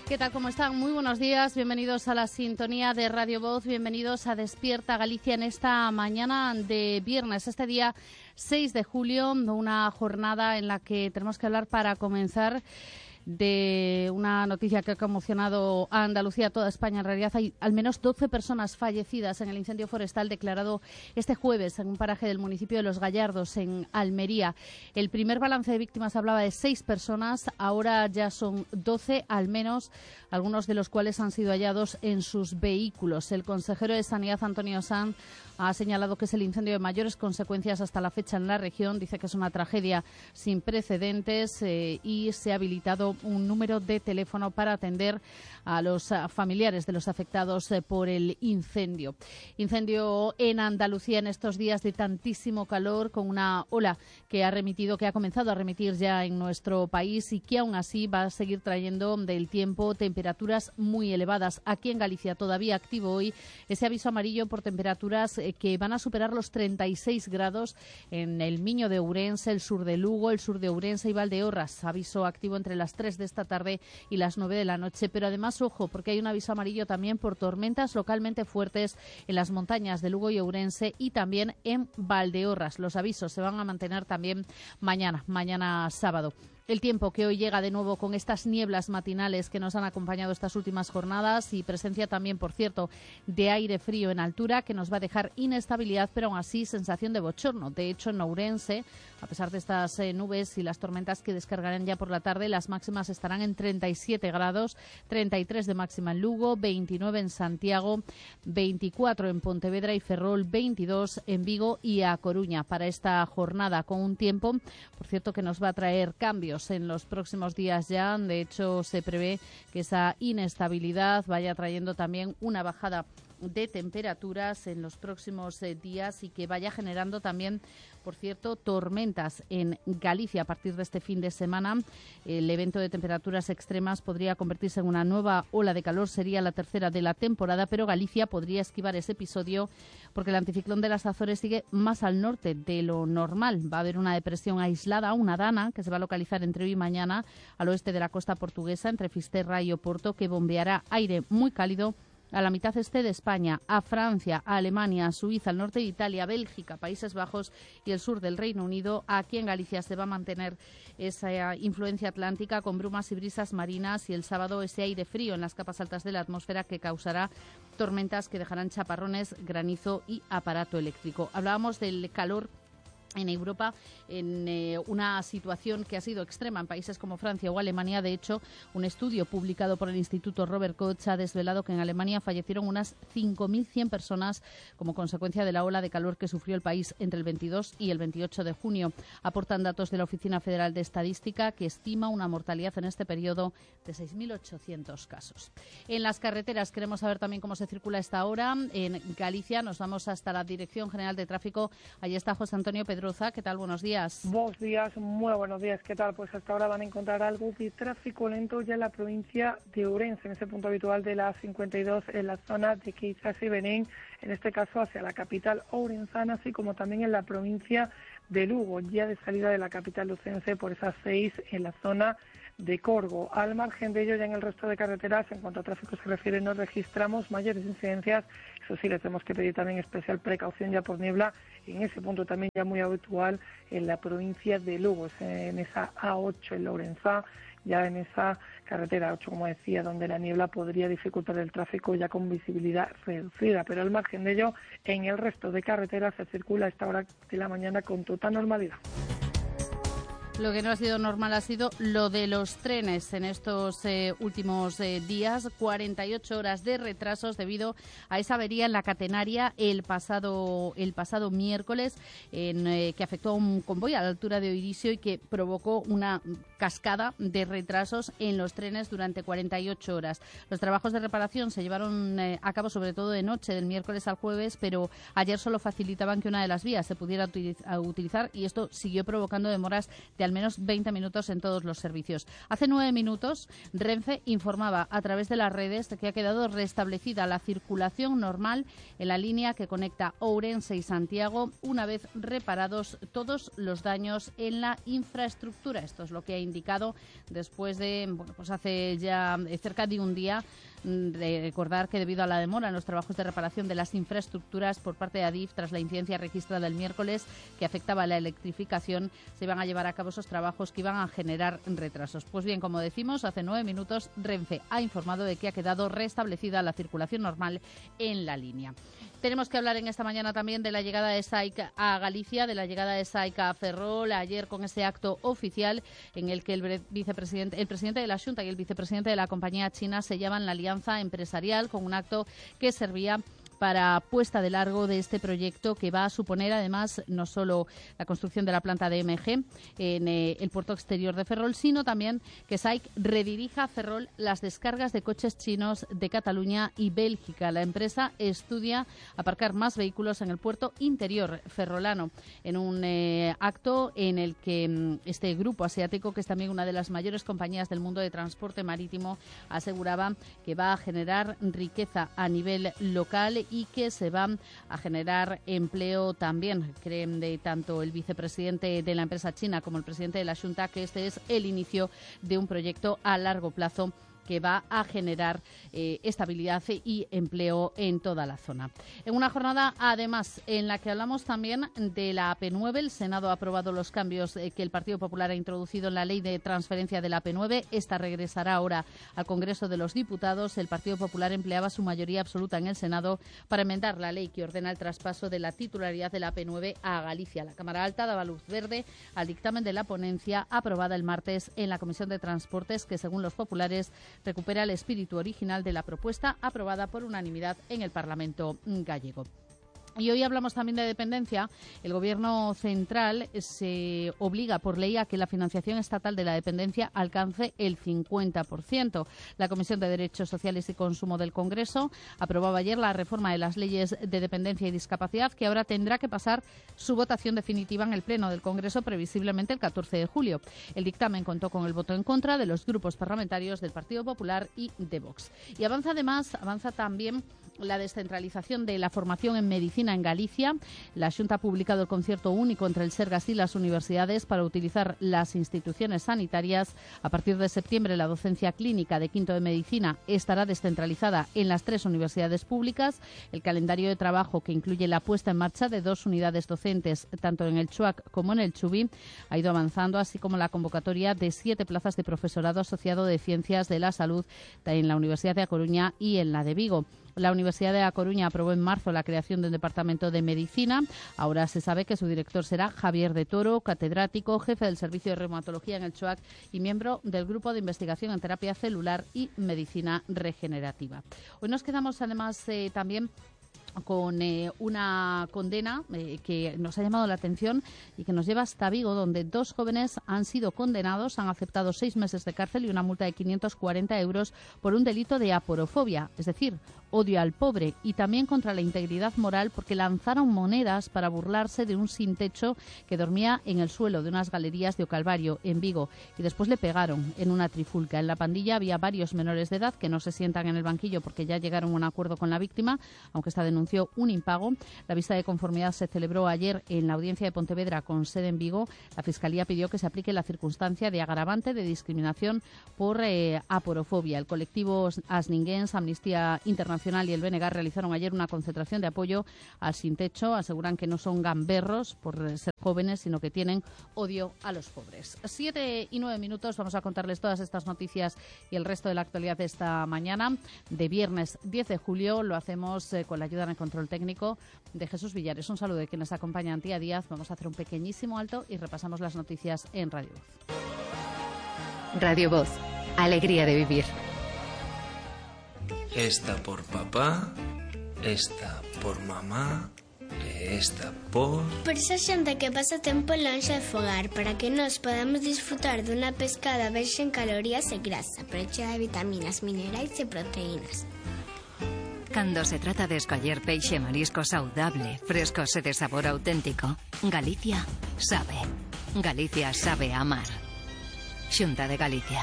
¿Qué tal? ¿Cómo están? Muy buenos días. Bienvenidos a la sintonía de Radio Voz. Bienvenidos a Despierta Galicia en esta mañana de viernes, este día 6 de julio, una jornada en la que tenemos que hablar para comenzar de una noticia que ha conmocionado a Andalucía, a toda España. En realidad hay al menos 12 personas fallecidas en el incendio forestal declarado este jueves en un paraje del municipio de Los Gallardos, en Almería. El primer balance de víctimas hablaba de 6 personas, ahora ya son 12 al menos, algunos de los cuales han sido hallados en sus vehículos. El consejero de Sanidad, Antonio Sanz, ha señalado que es el incendio de mayores consecuencias hasta la fecha en la región. Dice que es una tragedia sin precedentes y se ha habilitado un número de teléfono para atender a los familiares de los afectados por el incendio. Incendio en Andalucía en estos días de tantísimo calor, con una ola que ha comenzado a remitir ya en nuestro país y que aún así va a seguir trayendo del tiempo temperaturas muy elevadas. Aquí en Galicia todavía activo hoy ese aviso amarillo por temperaturas que van a superar los 36 grados en el Miño de Ourense, el sur de Lugo, el sur de Ourense y Valdeorras. Aviso activo entre las 3 de esta tarde y las 9 de la noche. Pero además, ojo, porque hay un aviso amarillo también por tormentas localmente fuertes en las montañas de Lugo y Ourense y también en Valdeorras. Los avisos se van a mantener también mañana sábado. El tiempo que hoy llega de nuevo con estas nieblas matinales que nos han acompañado estas últimas jornadas y presencia también, por cierto, de aire frío en altura que nos va a dejar inestabilidad, pero aún así sensación de bochorno. De hecho, en Ourense, a pesar de estas nubes y las tormentas que descargarán ya por la tarde, las máximas estarán en 37 grados, 33 de máxima en Lugo, 29 en Santiago, 24 en Pontevedra y Ferrol, 22 en Vigo y A Coruña para esta jornada, con un tiempo, por cierto, que nos va a traer cambios en los próximos días ya. De hecho, se prevé que esa inestabilidad vaya trayendo también una bajada de temperaturas en los próximos días y que vaya generando también, por cierto, tormentas en Galicia a partir de este fin de semana. El evento de temperaturas extremas podría convertirse en una nueva ola de calor, sería la tercera de la temporada, pero Galicia podría esquivar ese episodio porque el anticiclón de las Azores sigue más al norte de lo normal. Va a haber una depresión aislada, una dana, que se va a localizar entre hoy y mañana al oeste de la costa portuguesa, entre Fisterra y Oporto, que bombeará aire muy cálido a la mitad este de España, a Francia, a Alemania, a Suiza, al norte de Italia, Bélgica, Países Bajos y el sur del Reino Unido. Aquí en Galicia se va a mantener esa influencia atlántica con brumas y brisas marinas y el sábado ese aire frío en las capas altas de la atmósfera que causará tormentas que dejarán chaparrones, granizo y aparato eléctrico. Hablábamos del calor en Europa, en una situación que ha sido extrema en países como Francia o Alemania. De hecho, un estudio publicado por el Instituto Robert Koch ha desvelado que en Alemania fallecieron unas 5.100 personas como consecuencia de la ola de calor que sufrió el país entre el 22 y el 28 de junio. Aportan datos de la Oficina Federal de Estadística, que estima una mortalidad en este periodo de 6.800 casos. En las carreteras queremos saber también cómo se circula a esta hora. En Galicia nos vamos hasta la Dirección General de Tráfico. Allí está José Antonio Pedroza. ¿Qué tal? Buenos días. Buenos días, muy buenos días. ¿Qué tal? Pues hasta ahora van a encontrar algo de tráfico lento ya en la provincia de Ourense, en ese punto habitual de la 52 en la zona de Quizás y Benén, en este caso hacia la capital ourenzana, así como también en la provincia de Lugo, ya de salida de la capital lucense por esas 6 en la zona de Corgo. Al margen de ello, ya en el resto de carreteras, en cuanto a tráfico se refiere, no registramos mayores incidencias. Eso sí, les tenemos que pedir también especial precaución ya por niebla, en ese punto también ya muy habitual en la provincia de Lugo, en esa A8 en Lourenzá, ya en esa carretera 8, como decía, donde la niebla podría dificultar el tráfico ya con visibilidad reducida. Pero al margen de ello, en el resto de carreteras se circula a esta hora de la mañana con total normalidad. Lo que no ha sido normal ha sido lo de los trenes en estos últimos días. 48 horas de retrasos debido a esa avería en la catenaria el pasado miércoles, que afectó a un convoy a la altura de Oirisio y que provocó una cascada de retrasos en los trenes durante 48 horas. Los trabajos de reparación se llevaron a cabo sobre todo de noche, del miércoles al jueves, pero ayer solo facilitaban que una de las vías se pudiera utilizar y esto siguió provocando demoras de al menos 20 minutos en todos los servicios. Hace 9 minutos, Renfe informaba a través de las redes de que ha quedado restablecida la circulación normal en la línea que conecta Ourense y Santiago una vez reparados todos los daños en la infraestructura. Esto es lo que ha indicado después de, pues hace ya cerca de un día, de recordar que debido a la demora en los trabajos de reparación de las infraestructuras por parte de Adif tras la incidencia registrada el miércoles que afectaba a la electrificación, se iban a llevar a cabo esos trabajos que iban a generar retrasos. Pues bien, como decimos, hace 9 minutos Renfe ha informado de que ha quedado restablecida la circulación normal en la línea. Tenemos que hablar en esta mañana también de la llegada de SAIC a Galicia, de la llegada de SAIC a Ferrol, ayer con ese acto oficial en el que el presidente de la Xunta y el vicepresidente de la compañía china sellaban la alianza empresarial con un acto que servía para puesta de largo de este proyecto que va a suponer además no solo la construcción de la planta de MG en el puerto exterior de Ferrol, sino también que SAIC redirija a Ferrol las descargas de coches chinos de Cataluña y Bélgica. La empresa estudia aparcar más vehículos en el puerto interior ferrolano en un acto en el que este grupo asiático, que es también una de las mayores compañías del mundo de transporte marítimo, aseguraba que va a generar riqueza a nivel local y que se va a generar empleo también. Creen de tanto el vicepresidente de la empresa china como el presidente de la Xunta que este es el inicio de un proyecto a largo plazo que va a generar estabilidad y empleo en toda la zona. En una jornada, además, en la que hablamos también de la AP9, el Senado ha aprobado los cambios que el Partido Popular ha introducido en la ley de transferencia de la AP9. Esta regresará ahora al Congreso de los Diputados. El Partido Popular empleaba su mayoría absoluta en el Senado para enmendar la ley que ordena el traspaso de la titularidad de la AP9 a Galicia. La Cámara Alta daba luz verde al dictamen de la ponencia aprobada el martes en la Comisión de Transportes, que según los populares recupera el espíritu original de la propuesta aprobada por unanimidad en el Parlamento gallego. Y hoy hablamos también de dependencia. El Gobierno central se obliga por ley a que la financiación estatal de la dependencia alcance el 50%. La Comisión de Derechos Sociales y Consumo del Congreso aprobaba ayer la reforma de las leyes de dependencia y discapacidad, que ahora tendrá que pasar su votación definitiva en el Pleno del Congreso, previsiblemente el 14 de julio. El dictamen contó con el voto en contra de los grupos parlamentarios del Partido Popular y de Vox. Y avanza también la descentralización de la formación en medicina en Galicia. La Xunta ha publicado el concierto único entre el Sergas y las universidades para utilizar las instituciones sanitarias. A partir de septiembre, la docencia clínica de quinto de medicina estará descentralizada en las 3 universidades públicas. El calendario de trabajo, que incluye la puesta en marcha de 2 unidades docentes, tanto en el CHUAC como en el Chubí, ha ido avanzando, así como la convocatoria de 7 plazas de profesorado asociado de Ciencias de la Salud en la Universidad de A Coruña y en la de Vigo. La Universidad de A Coruña aprobó en marzo la creación de un departamento de medicina. Ahora se sabe que su director será Javier de Toro, catedrático, jefe del servicio de reumatología en el CHUAC y miembro del grupo de investigación en terapia celular y medicina regenerativa. Hoy nos quedamos además también con una condena que nos ha llamado la atención y que nos lleva hasta Vigo, donde 2 jóvenes han sido condenados, han aceptado 6 meses de cárcel y una multa de 540 euros por un delito de aporofobia, es decir, odio al pobre, y también contra la integridad moral porque lanzaron monedas para burlarse de un sin techo que dormía en el suelo de unas galerías de O Calvario, en Vigo, y después le pegaron en una trifulca. En la pandilla había varios menores de edad que no se sientan en el banquillo porque ya llegaron a un acuerdo con la víctima, aunque esta denunció un impago. La vista de conformidad se celebró ayer en la audiencia de Pontevedra con sede en Vigo. La Fiscalía pidió que se aplique la circunstancia de agravante de discriminación por aporofobia. El colectivo Asninguens, Amnistía Internacional y el BNG realizaron ayer una concentración de apoyo al sin techo. Aseguran que no son gamberros por ser jóvenes, sino que tienen odio a los pobres. 7 y 9 minutos. Vamos a contarles todas estas noticias y el resto de la actualidad de esta mañana de viernes 10 de julio. Lo hacemos con la ayuda en el control técnico de Jesús Villares. Un saludo de quien nos acompaña, Antía Díaz. Vamos a hacer un pequeñísimo alto y repasamos las noticias en Radio Voz. Radio Voz. Alegría de vivir. Esta por papá, esta por mamá, esta por... Por esa xente que pasa tempo lonxe de fogar, para que nós podamos disfrutar dunha pescada baixa en calorías e grasa, pero chea de vitaminas, minerais e proteínas. Cando se trata de escoller peixe e marisco saudable, frescos e de sabor auténtico, Galicia sabe. Galicia sabe amar. Xunta de Galicia.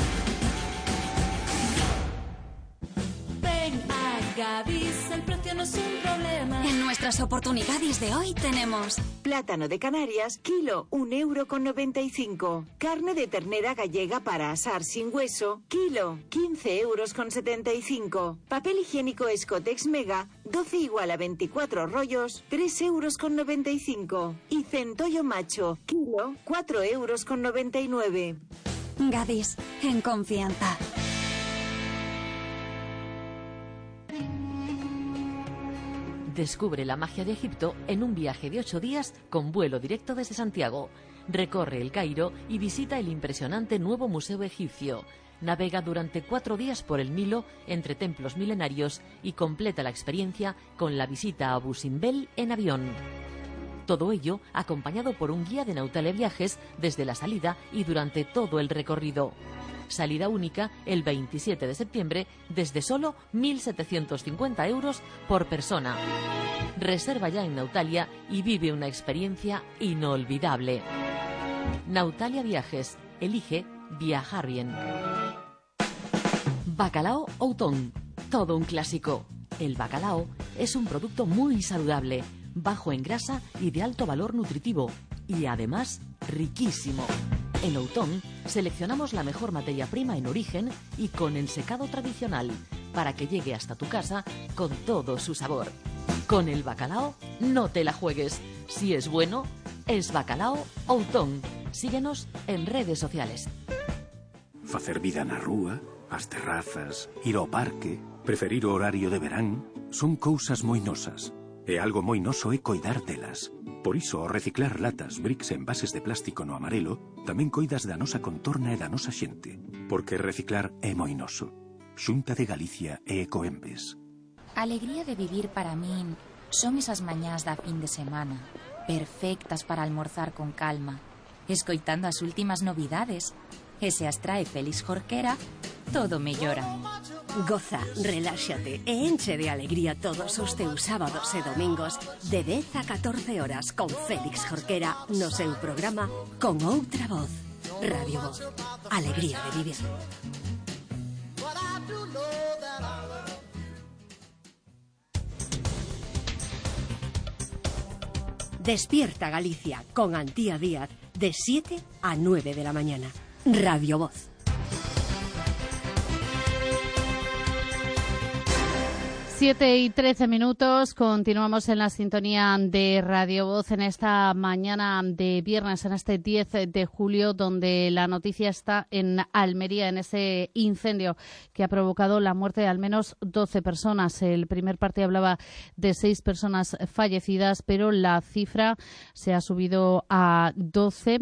Ven a Gadis, el precio no es un problema. En nuestras oportunidades de hoy tenemos plátano de Canarias, kilo, 1,95 €. Carne de ternera gallega para asar sin hueso, kilo, 15,75 €. Papel higiénico Escotex Mega, 12 igual a 24 rollos, 3,95 €. Y centollo macho, kilo, 4,99 €. Gadis, en confianza. Descubre la magia de Egipto en un viaje de 8 días con vuelo directo desde Santiago. Recorre el Cairo y visita el impresionante nuevo Museo Egipcio. Navega durante 4 días por el Nilo entre templos milenarios y completa la experiencia con la visita a Abu Simbel en avión. Todo ello acompañado por un guía de Nautalia Viajes desde la salida y durante todo el recorrido. Salida única el 27 de septiembre desde solo 1.750 € por persona. Reserva ya en Nautalia y vive una experiencia inolvidable. Nautalia Viajes. Elige viajar bien. Bacalao Outón. Todo un clásico. El bacalao es un producto muy saludable, bajo en grasa y de alto valor nutritivo. Y además, riquísimo. En Outón seleccionamos la mejor materia prima en origen y con ensecado tradicional para que llegue hasta tu casa con todo su sabor. Con el bacalao no te la juegues. Si es bueno, es Bacalao Outón. Síguenos en redes sociales. Facer vida na rúa, as terrazas, ir ao parque, preferir o horario de verán, son cousas moi nosas. E algo moi noso é coidar delas. Por iso, ao reciclar latas, bricks e envases de plástico no amarelo, tamén coidas da nosa contorna e da nosa xente. Porque reciclar é moi noso. Xunta de Galicia e Ecoembes. A alegría de vivir para min son esas mañás da fin de semana, perfectas para almorzar con calma, escoitando as últimas novidades. E se as trae Félix Jorquera, todo mellora. Goza, reláxate e enche de alegría todos os teus sábados e domingos de 10 a 14 horas con Félix Jorquera no seu programa Con Outra Voz. Radio Voz. Alegría de vivir. Despierta Galicia con Antía Díaz de 7 a 9 de la mañana. Radio Voz. 7:13, continuamos en la sintonía de Radio Voz en esta mañana de viernes, en este 10 de julio, donde la noticia está en Almería, en ese incendio que ha provocado la muerte de al menos 12 personas. El primer parte hablaba de 6 personas fallecidas, pero la cifra se ha subido a 12,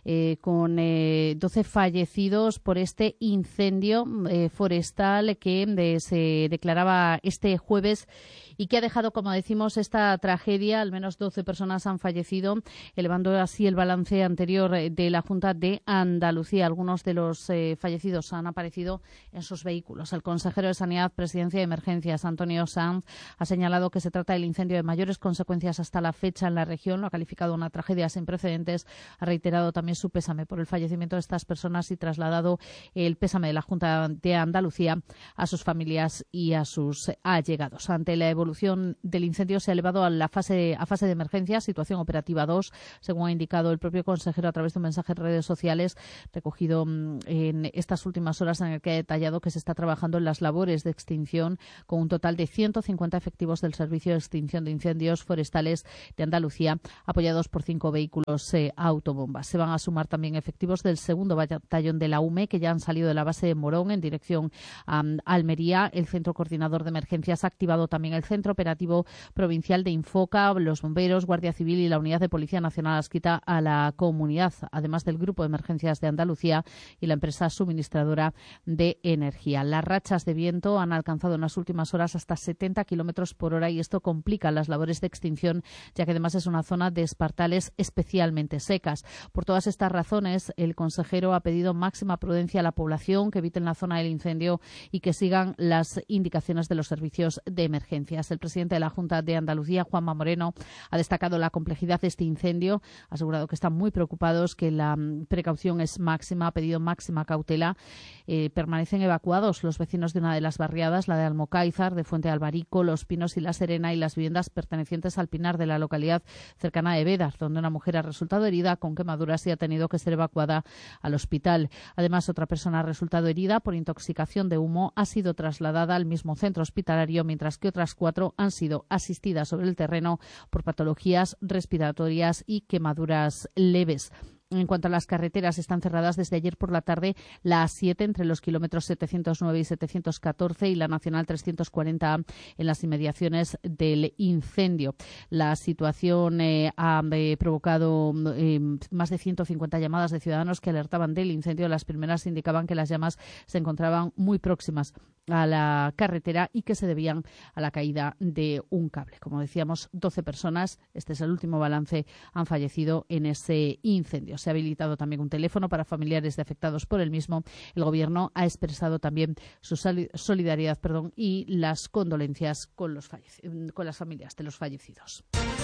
con 12 fallecidos por este incendio forestal que se declaraba este jueves y que ha dejado, como decimos, esta tragedia. Al menos 12 personas han fallecido, elevando así el balance anterior de la Junta de Andalucía. Algunos de los fallecidos han aparecido en sus vehículos. El consejero de Sanidad, Presidencia de Emergencias, Antonio Sanz, ha señalado que se trata del incendio de mayores consecuencias hasta la fecha en la región. Lo ha calificado una tragedia sin precedentes. Ha reiterado también su pésame por el fallecimiento de estas personas y trasladado el pésame de la Junta de Andalucía a sus familias y a sus allegados. Ante la evolución del incendio se ha elevado a fase de emergencia, situación operativa 2, según ha indicado el propio consejero a través de un mensaje en redes sociales recogido en estas últimas horas, en el que ha detallado que se está trabajando en las labores de extinción con un total de 150 efectivos del Servicio de Extinción de Incendios Forestales de Andalucía, apoyados por 5 vehículos autobombas. Se van a sumar también efectivos del segundo batallón de la UME, que ya han salido de la base de Morón en dirección a Almería. El Centro Coordinador de Emergencias ha activado también el Centro Operativo Provincial de Infoca, los bomberos, Guardia Civil y la Unidad de Policía Nacional adscrita a la comunidad, además del Grupo de Emergencias de Andalucía y la empresa suministradora de energía. Las rachas de viento han alcanzado en las últimas horas hasta 70 kilómetros por hora y esto complica las labores de extinción, ya que además es una zona de espartales especialmente secas. Por todas estas razones, el consejero ha pedido máxima prudencia a la población, que eviten la zona del incendio y que sigan las indicaciones de los servicios servicios de emergencias. El presidente de la Junta de Andalucía, Juanma Moreno, ha destacado la complejidad de este incendio, ha asegurado que están muy preocupados, que la precaución es máxima, ha pedido máxima cautela. Permanecen evacuados los vecinos de una de las barriadas, la de Almocáizar, de Fuente de Albarico, Los Pinos y La Serena, y las viviendas pertenecientes al Pinar de la localidad cercana de Bédar, donde una mujer ha resultado herida con quemaduras y ha tenido que ser evacuada al hospital. Además, otra persona ha resultado herida por intoxicación de humo, ha sido trasladada al mismo centro hospitalario, mientras que otras 4 han sido asistidas sobre el terreno por patologías respiratorias y quemaduras leves. En cuanto a las carreteras, están cerradas desde ayer por la tarde la A7 entre los kilómetros 709 y 714 y la Nacional 340A en las inmediaciones del incendio. La situación ha provocado más de 150 llamadas de ciudadanos que alertaban del incendio. Las primeras indicaban que las llamas se encontraban muy próximas a la carretera y que se debían a la caída de un cable. Como decíamos, 12 personas, este es el último balance, han fallecido en ese incendio. Se ha habilitado también un teléfono para familiares de afectados por el mismo. El Gobierno ha expresado también su solidaridad y las condolencias con las familias de los fallecidos.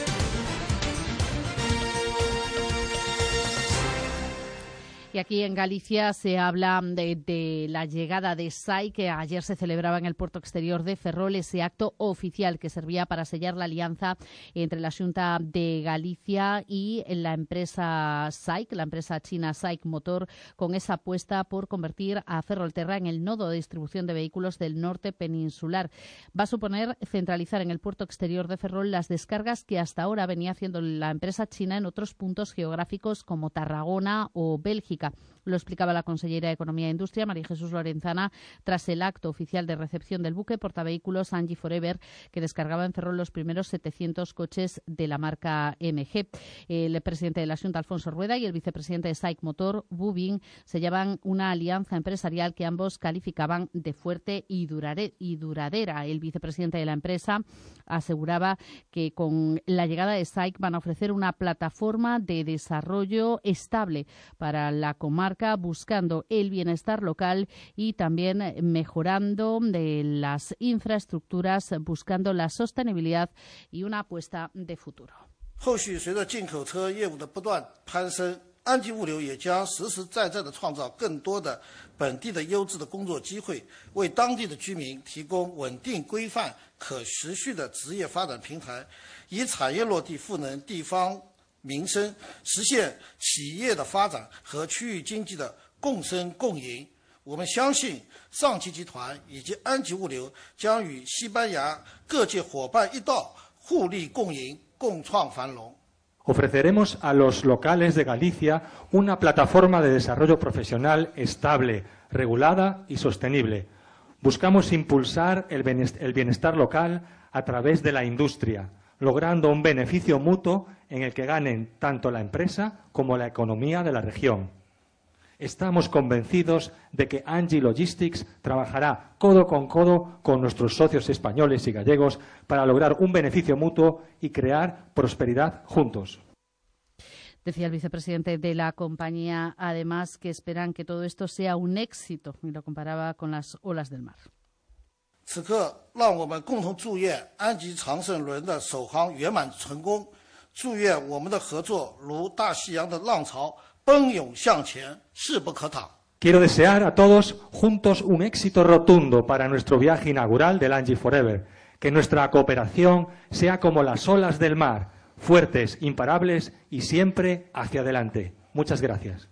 Y aquí en Galicia se habla de la llegada de SAIC, que ayer se celebraba en el puerto exterior de Ferrol, ese acto oficial que servía para sellar la alianza entre la Xunta de Galicia y la empresa SAIC, la empresa china SAIC Motor, con esa apuesta por convertir a Ferrolterra en el nodo de distribución de vehículos del norte peninsular. Va a suponer centralizar en el puerto exterior de Ferrol las descargas que hasta ahora venía haciendo la empresa china en otros puntos geográficos como Tarragona o Bélgica. Lo explicaba la consellera de Economía e Industria, María Jesús Lorenzana, tras el acto oficial de recepción del buque portavehículos Angie Forever, que descargaba en Ferrol los primeros 700 coches de la marca MG. El presidente de la Xunta, Alfonso Rueda, y el vicepresidente de SAIC Motor, Bubin, sellaban una alianza empresarial que ambos calificaban de fuerte y duradera. El vicepresidente de la empresa aseguraba que con la llegada de SAIC van a ofrecer una plataforma de desarrollo estable para la comarca, buscando el bienestar local y también mejorando de las infraestructuras, buscando la sostenibilidad y una apuesta de futuro. 后续随着进口车业务的不断攀升，安吉物流也将实实在在地创造更多的本地的优质的工作机会，为当地的居民提供稳定、规范、可持续的职业发展平台，以产业落地赋能地方民生，实现企业的发展和区域经济的共生共赢。我们相信上汽集团以及安吉物流将与西班牙各界伙伴一道互利共赢，共创繁荣。 Ofreceremos a los locales de Galicia una plataforma de desarrollo profesional estable, regulada y sostenible. Buscamos impulsar el bienestar local a través de la industria, logrando un beneficio mutuo en el que ganen tanto la empresa como la economía de la región. Estamos convencidos de que Angie Logistics trabajará codo con nuestros socios españoles y gallegos para lograr un beneficio mutuo y crear prosperidad juntos. Decía el vicepresidente de la compañía, además, que esperan que todo esto sea un éxito, y lo comparaba con las olas del mar. 此刻，让我们共同祝愿安吉长胜轮的首航圆满成功，祝愿我们的合作如大西洋的浪潮，奔涌向前，势不可挡。 Quiero desear a todos juntos un éxito rotundo para nuestro viaje inaugural del Angie Forever, que nuestra cooperación sea como las olas del mar, fuertes, imparables y siempre hacia adelante. Muchas gracias.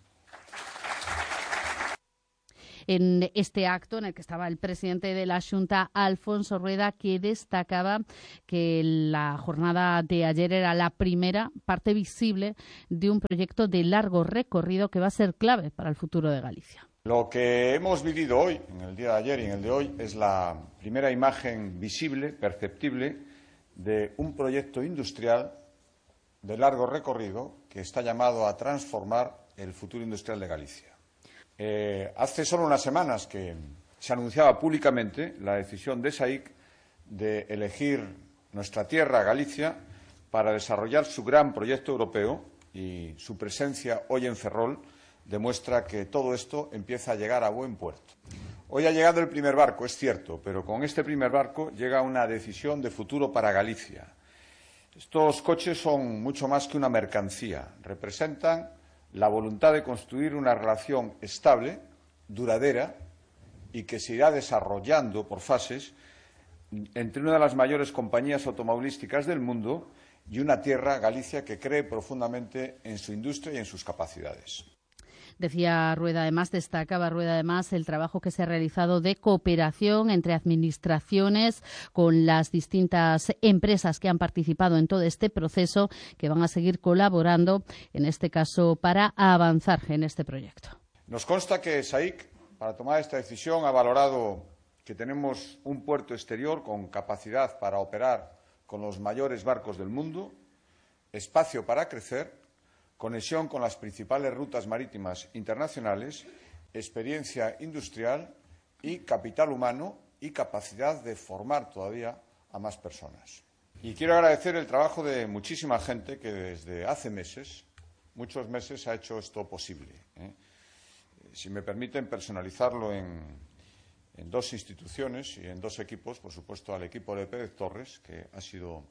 En este acto en el que estaba el presidente de la Xunta, Alfonso Rueda, que destacaba que la jornada de ayer era la primera parte visible de un proyecto de largo recorrido que va a ser clave para el futuro de Galicia. Lo que hemos vivido hoy, en el día de ayer y en el de hoy, es la primera imagen visible, perceptible, de un proyecto industrial de largo recorrido que está llamado a transformar el futuro industrial de Galicia. Hace solo unas semanas que se anunciaba públicamente la decisión de SAIC de elegir nuestra tierra, Galicia, para desarrollar su gran proyecto europeo, y su presencia hoy en Ferrol demuestra que todo esto empieza a llegar a buen puerto. Hoy ha llegado el primer barco, es cierto, pero con este primer barco llega una decisión de futuro para Galicia. Estos coches son mucho más que una mercancía, representan la voluntad de construir una relación estable, duradera y que se irá desarrollando por fases entre una de las mayores compañías automovilísticas del mundo y una tierra, Galicia, que cree profundamente en su industria y en sus capacidades. Decía Rueda, además, destacaba Rueda, además, el trabajo que se ha realizado de cooperación entre administraciones con las distintas empresas que han participado en todo este proceso, que van a seguir colaborando, en este caso, para avanzar en este proyecto. Nos consta que SAIC, para tomar esta decisión, ha valorado que tenemos un puerto exterior con capacidad para operar con los mayores barcos del mundo, espacio para crecer, conexión con las principales rutas marítimas internacionales, experiencia industrial y capital humano y capacidad de formar todavía a más personas. Y quiero agradecer el trabajo de muchísima gente que desde hace meses, muchos meses, ha hecho esto posible. Si me permiten personalizarlo en dos instituciones y en dos equipos, por supuesto al equipo de Pérez Torres, que ha sido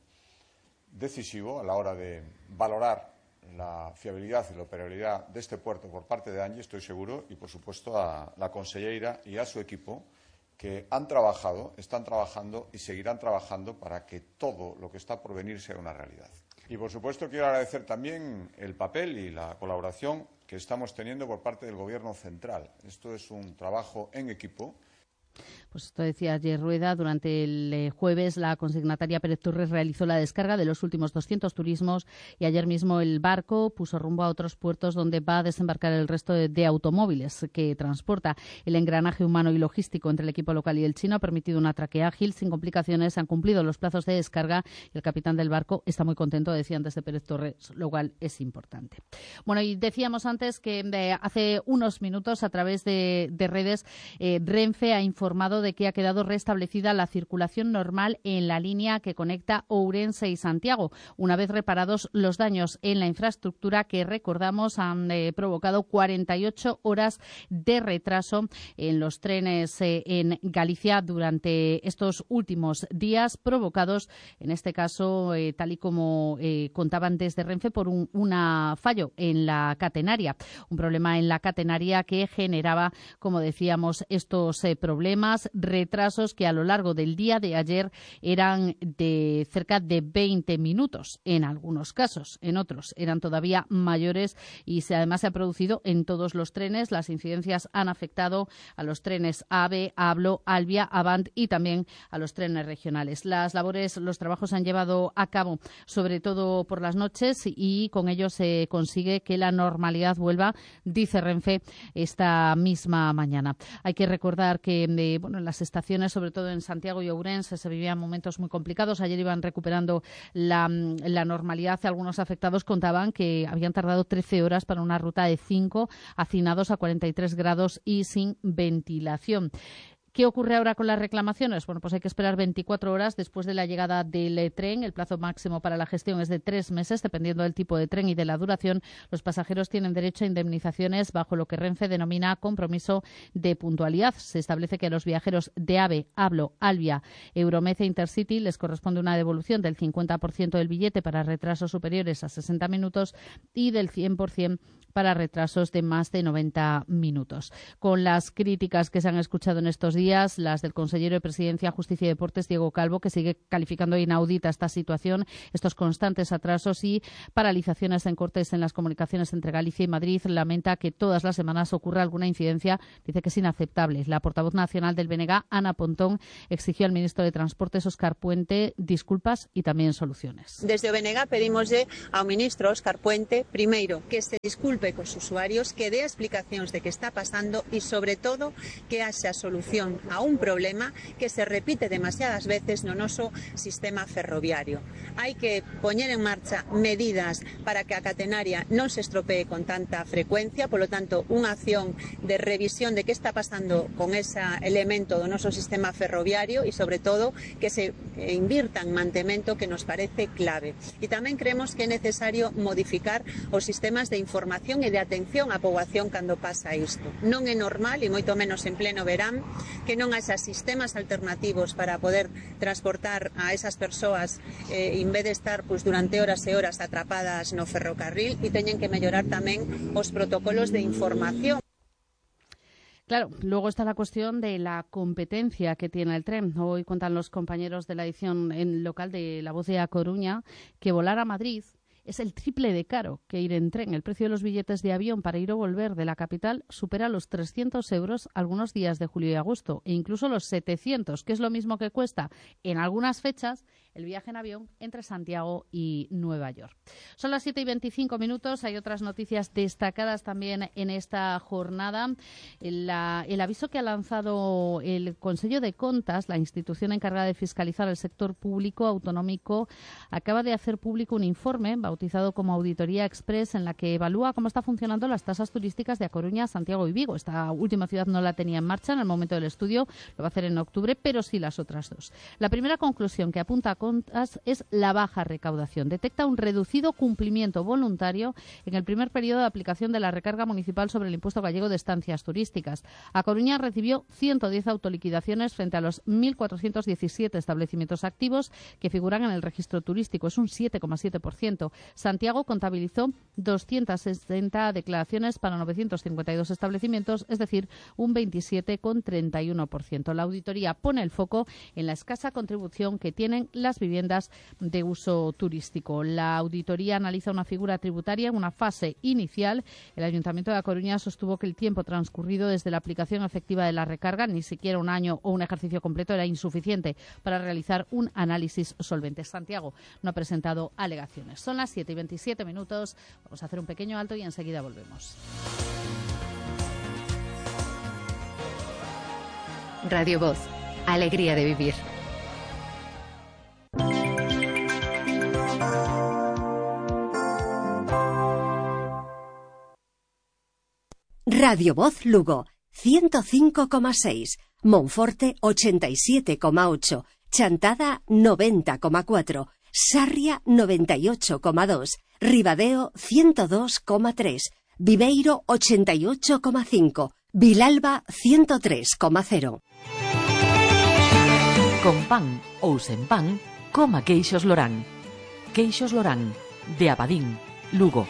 decisivo a la hora de valorar la fiabilidad y la operabilidad de este puerto por parte de ANGE, estoy seguro, y por supuesto a la conselleira y a su equipo, que han trabajado, están trabajando y seguirán trabajando para que todo lo que está por venir sea una realidad. Y por supuesto quiero agradecer también el papel y la colaboración que estamos teniendo por parte del Gobierno central. Esto es un trabajo en equipo. Pues esto decía ayer Rueda. Durante el jueves, la consignataria Pérez Torres realizó la descarga de los últimos 200 turismos y ayer mismo el barco puso rumbo a otros puertos donde va a desembarcar el resto de automóviles que transporta. El engranaje humano y logístico entre el equipo local y el chino ha permitido un atraque ágil, sin complicaciones. Han cumplido los plazos de descarga y el capitán del barco está muy contento, decía antes de Pérez Torres, lo cual es importante. Bueno, y decíamos antes que hace unos minutos, a través de redes, Renfe ha informado de que ha quedado restablecida la circulación normal en la línea que conecta Ourense y Santiago, una vez reparados los daños en la infraestructura que, recordamos, han provocado 48 horas de retraso en los trenes en Galicia durante estos últimos días, provocados, en este caso, tal y como contaban desde Renfe, por un fallo en la catenaria, un problema en la catenaria que generaba, como decíamos, estos problemas, retrasos que a lo largo del día de ayer eran de cerca de 20 minutos en algunos casos, en otros eran todavía mayores y además se ha producido en todos los trenes. Las incidencias han afectado a los trenes AVE, Ablo, Albia, Avant y también a los trenes regionales. Los trabajos se han llevado a cabo sobre todo por las noches y con ello se consigue que la normalidad vuelva, dice Renfe, esta misma mañana. Hay que recordar que en las estaciones, sobre todo en Santiago y Ourense, se vivían momentos muy complicados. Ayer iban recuperando la normalidad. Algunos afectados contaban que habían tardado 13 horas para una ruta de 5, hacinados a 43 grados y sin ventilación. ¿Qué ocurre ahora con las reclamaciones? Bueno, pues hay que esperar 24 horas después de la llegada del tren. El plazo máximo para la gestión es de 3 meses, dependiendo del tipo de tren y de la duración. Los pasajeros tienen derecho a indemnizaciones bajo lo que Renfe denomina compromiso de puntualidad. Se establece que a los viajeros de AVE, Ablo, Albia, Euromed e Intercity les corresponde una devolución del 50% del billete para retrasos superiores a 60 minutos y del 100% para retrasos de más de 90 minutos. Con las críticas que se han escuchado en estos días, las del consejero de Presidencia, Justicia y Deportes, Diego Calvo, que sigue calificando inaudita esta situación, estos constantes atrasos y paralizaciones en cortes en las comunicaciones entre Galicia y Madrid, lamenta que todas las semanas ocurra alguna incidencia, dice que es inaceptable. La portavoz nacional del BNG, Ana Pontón, exigió al ministro de Transportes, Óscar Puente, disculpas y también soluciones. Desde o BNG pedimos ao ministro Óscar Puente, primeiro, que se disculpe cos usuarios, que dé explicacións de que está pasando e, sobre todo, que haxa solucións solución a un problema que se repite demasiadas veces no noso sistema ferroviario. Hai que poñer en marcha medidas para que a catenaria non se estropee con tanta frecuencia, polo tanto, unha acción de revisión de que está pasando con ese elemento do noso sistema ferroviario e, sobre todo, que se invirta en mantemento, que nos parece clave. E tamén creemos que é necesario modificar os sistemas de información e de atención á poboación cando pasa isto. Non é normal, e moito menos en pleno verán, que non haxa sistemas alternativos para poder transportar a esas persoas en vez de estar durante horas e horas atrapadas no ferrocarril, e teñen que mellorar tamén os protocolos de información. Claro, luego está la cuestión de la competencia que tiene el tren. Hoy cuentan los compañeros de la edición local de La Voz de A Coruña que volar a Madrid es el triple de caro que ir en tren. El precio de los billetes de avión para ir o volver de la capital supera los 300 euros algunos días de julio y agosto, e incluso los 700, que es lo mismo que cuesta en algunas fechas el viaje en avión entre Santiago y Nueva York. Son las 7:25. Hay otras noticias destacadas también en esta jornada. El aviso que ha lanzado el Consejo de Contas, la institución encargada de fiscalizar el sector público autonómico, acaba de hacer público un informe bautizado como Auditoría Express, en la que evalúa cómo está funcionando las tasas turísticas de A Coruña, Santiago y Vigo. Esta última ciudad no la tenía en marcha en el momento del estudio, lo va a hacer en octubre, pero sí las otras dos. La primera conclusión que apunta a Contas es la baja recaudación. Detecta un reducido cumplimiento voluntario en el primer periodo de aplicación de la recarga municipal sobre el impuesto gallego de estancias turísticas. A Coruña recibió 110 autoliquidaciones frente a los 1.417 establecimientos activos que figuran en el registro turístico. Es un 7,7%. Santiago contabilizó 260 declaraciones para 952 establecimientos, es decir, un 27,31%. La auditoría pone el foco en la escasa contribución que tienen las viviendas de uso turístico. La auditoría analiza una figura tributaria en una fase inicial. El Ayuntamiento de A Coruña sostuvo que el tiempo transcurrido desde la aplicación efectiva de la recarga, ni siquiera un año o un ejercicio completo, era insuficiente para realizar un análisis solvente. Santiago no ha presentado alegaciones. Son las 7:27. Vamos a hacer un pequeño alto y enseguida volvemos. Radio Voz. Alegría de vivir. Radio Voz Lugo, 105,6, Monforte 87,8, Chantada 90,4, Sarria 98,2, Ribadeo 102,3, Viveiro 88,5, Vilalba 103,0. Con pan ou sen pan, coma queixos Lorán. Queixos Lorán, de Abadín, Lugo.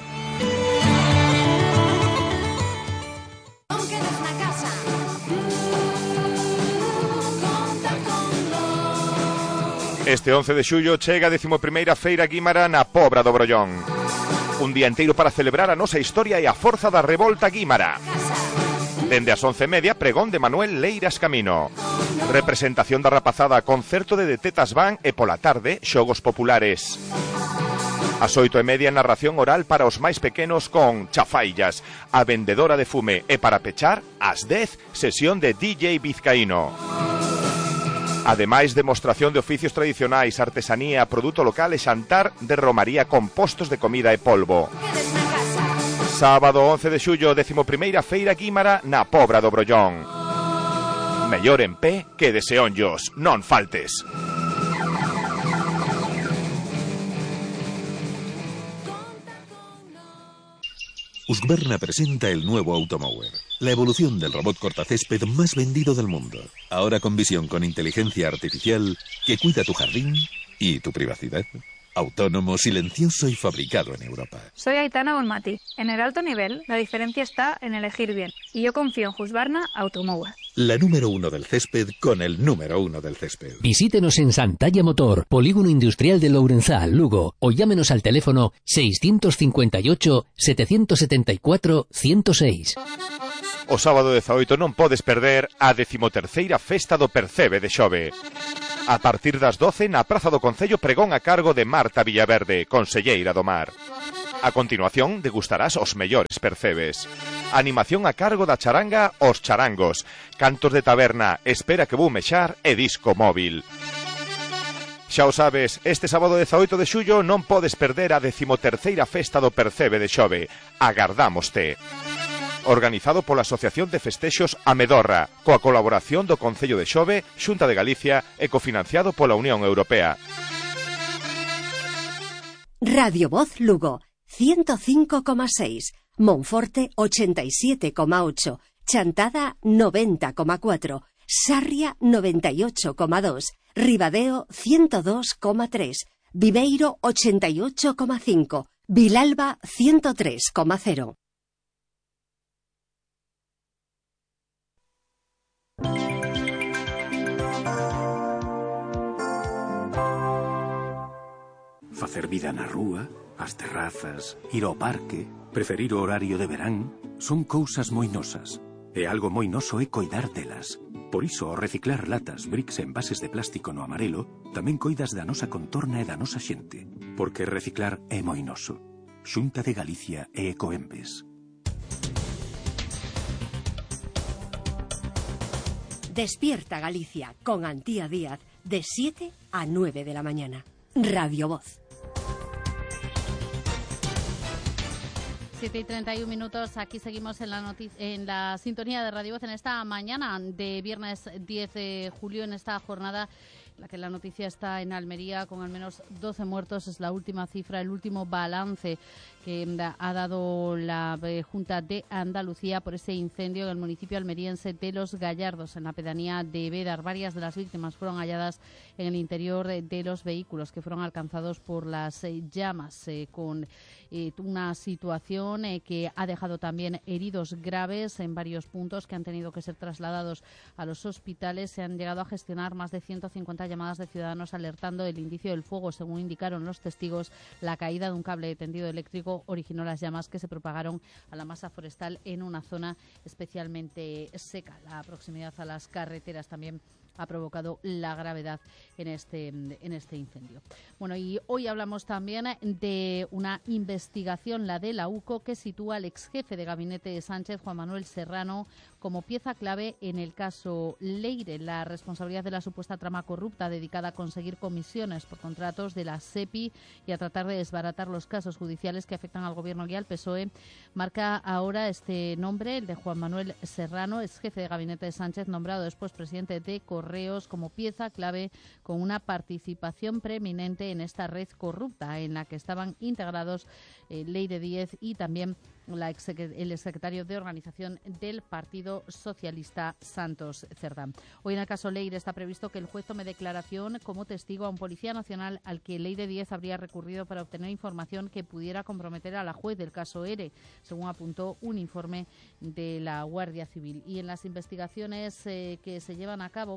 Este 11 de xullo chega a 11ª Feira Guímara na Pobra do Brollón. Un día inteiro para celebrar a nosa historia e a forza da revolta guímara. Dende as 11:30, pregón de Manuel Leiras Camino. Representación da rapazada, concerto de Tetas Van e pola tarde, xogos populares. Ás 8:30, narración oral para os máis pequenos con Chafaillas, a vendedora de fume, e para pechar, ás 10, sesión de DJ Vizcaíno. Ademais, demostración de oficios tradicionais, artesanía, produto local e xantar de romaría con postos de comida e polvo. Sábado 11 de xullo, 11ª Feira Guímara na Pobra do Brollón. Mellor en pé que de seonllos, non faltes. Husqvarna presenta el nuevo Automower, la evolución del robot cortacésped más vendido del mundo. Ahora con visión con inteligencia artificial que cuida tu jardín y tu privacidad. Autónomo, silencioso y fabricado en Europa. Soy Aitana Bonmati. En el alto nivel, la diferencia está en elegir bien. Y yo confío en Husqvarna Automower. La número 1 del césped con el número 1 del césped. Visítenos en Santalla Motor, Polígono Industrial de Lourenzá, Lugo, o llámenos al teléfono 658-774-106. O sábado 18 non podes perder a 13ª Festa do Percebe de Xove. A partir das 12 na Praza do Concello, pregón a cargo de Marta Villaverde, conselleira do Mar. A continuación degustarás os mellores percebes. Animación a cargo da charanga Os Charangos. Cantos de taberna, Espera que vou mexar e disco móvil. Xa o sabes, este sábado 18 de xullo non podes perder a 13ª festa do Percebe de Xove. Agardámoste. Organizado pola Asociación de Festexos Amedorra, coa colaboración do Concello de Xove, Xunta de Galicia e cofinanciado pola Unión Europea. Radio Voz Lugo, 105,6, Monforte 87,8, Chantada 90,4, Sarria 98,2, Ribadeo 102,3, Viveiro 88,5, Vilalba 103,0. Facer vida na rúa, as terrazas, ir ao parque, preferir o horario de verán, son cousas moi nosas. E algo moi noso é coidar delas. Por iso, ao reciclar latas, bricks e envases de plástico no amarelo, tamén coidas da nosa contorna e da nosa xente. Porque reciclar é moi noso. Xunta de Galicia e Ecoembes. Despierta Galicia con Antía Díaz de 7 a 9 de la mañana. Radio Voz. 7:31, aquí seguimos en la sintonía de Radio Voz en esta mañana de viernes 10 de julio, en esta jornada en la que la noticia está en Almería con al menos 12 muertos. Es la última cifra, el último balance que ha dado la Junta de Andalucía por ese incendio en el municipio almeriense de Los Gallardos, en la pedanía de Bédar. Varias de las víctimas fueron halladas en el interior de los vehículos que fueron alcanzados por las llamas, con una situación que ha dejado también heridos graves en varios puntos que han tenido que ser trasladados a los hospitales. Se han llegado a gestionar más de 150 llamadas de ciudadanos alertando del indicio del fuego. Según indicaron los testigos, la caída de un cable de tendido eléctrico originó las llamas que se propagaron a la masa forestal en una zona especialmente seca. La proximidad a las carreteras también ha provocado la gravedad en este incendio. Bueno, y hoy hablamos también de una investigación, la de la UCO, que sitúa al exjefe de gabinete de Sánchez, Juan Manuel Serrano, como pieza clave en el caso Leire, la responsabilidad de la supuesta trama corrupta dedicada a conseguir comisiones por contratos de la SEPI y a tratar de desbaratar los casos judiciales que afectan al Gobierno y al PSOE. Marca ahora este nombre, el de Juan Manuel Serrano, exjefe de gabinete de Sánchez, nombrado después presidente de Correos, como pieza clave con una participación preeminente en esta red corrupta en la que estaban integrados Leire Díez y también el exsecretario de Organización del Partido Socialista, Santos Cerdá. Hoy en el caso Leire está previsto que el juez tome declaración como testigo a un policía nacional al que Leire Díez habría recurrido para obtener información que pudiera comprometer a la juez del caso ERE, según apuntó un informe de la Guardia Civil. Y en las investigaciones que se llevan a cabo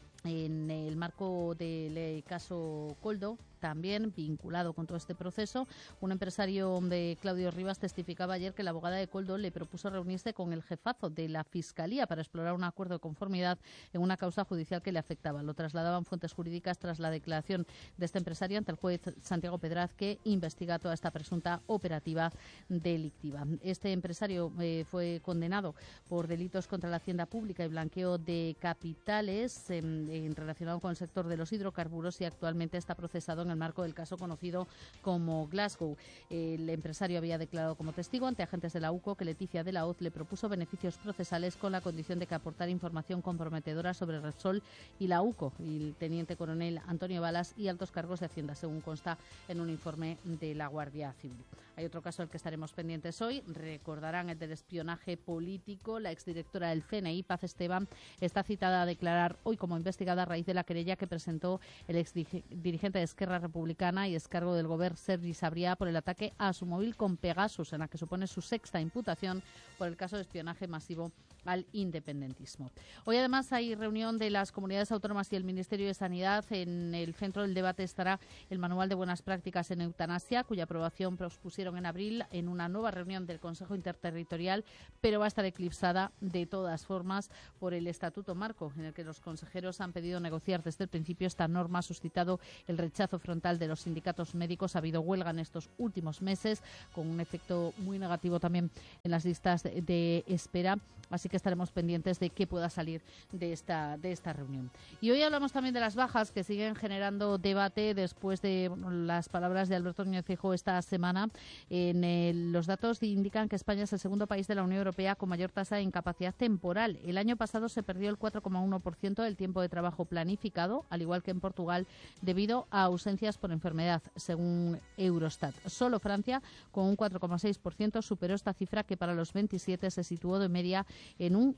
en el marco del caso Coldo, también vinculado con todo este proceso, un empresario de Claudio Rivas testificaba ayer que la abogada de Coldo le propuso reunirse con el jefazo de la Fiscalía para explorar un acuerdo de conformidad en una causa judicial que le afectaba. Lo trasladaban fuentes jurídicas tras la declaración de este empresario ante el juez Santiago Pedraz, que investiga toda esta presunta operativa delictiva. Este empresario fue condenado por delitos contra la hacienda pública y blanqueo de capitales relacionado con el sector de los hidrocarburos y actualmente está procesado en el marco del caso conocido como Glasgow. El empresario había declarado como testigo ante agentes de la UCO que Leticia de la Hoz le propuso beneficios procesales con la condición de que aportara información comprometedora sobre Repsol y la UCO, y el teniente coronel Antonio Balas y altos cargos de Hacienda, según consta en un informe de la Guardia Civil. Hay otro caso al que estaremos pendientes hoy, recordarán el del espionaje político. La exdirectora del CNI, Paz Esteban, está citada a declarar hoy como investigada a raíz de la querella que presentó el exdirigente de Esquerra Republicana y excargo del Gobierno, Sergi Sabrià, por el ataque a su móvil con Pegasus, en la que supone su sexta imputación por el caso de espionaje masivo al independentismo. Hoy además hay reunión de las comunidades autónomas y el Ministerio de Sanidad. En el centro del debate estará el Manual de Buenas Prácticas en Eutanasia, cuya aprobación pospusieron en abril en una nueva reunión del Consejo Interterritorial, pero va a estar eclipsada de todas formas por el Estatuto Marco, en el que los consejeros han pedido negociar desde el principio. Esta norma ha suscitado el rechazo frontal de los sindicatos médicos. Ha habido huelga en estos últimos meses, con un efecto muy negativo también en las listas de espera, así que estaremos pendientes de qué pueda salir de esta reunión. Y hoy hablamos también de las bajas, que siguen generando debate después de las palabras de Alberto Núñez Feijóo esta semana. Los datos indican que España es el segundo país de la Unión Europea con mayor tasa de incapacidad temporal. El año pasado se perdió el 4,1% del tiempo de trabajo planificado, al igual que en Portugal, debido a ausencias por enfermedad, según Eurostat. Solo Francia, con un 4,6%, superó esta cifra, que para los 27 se situó de media en un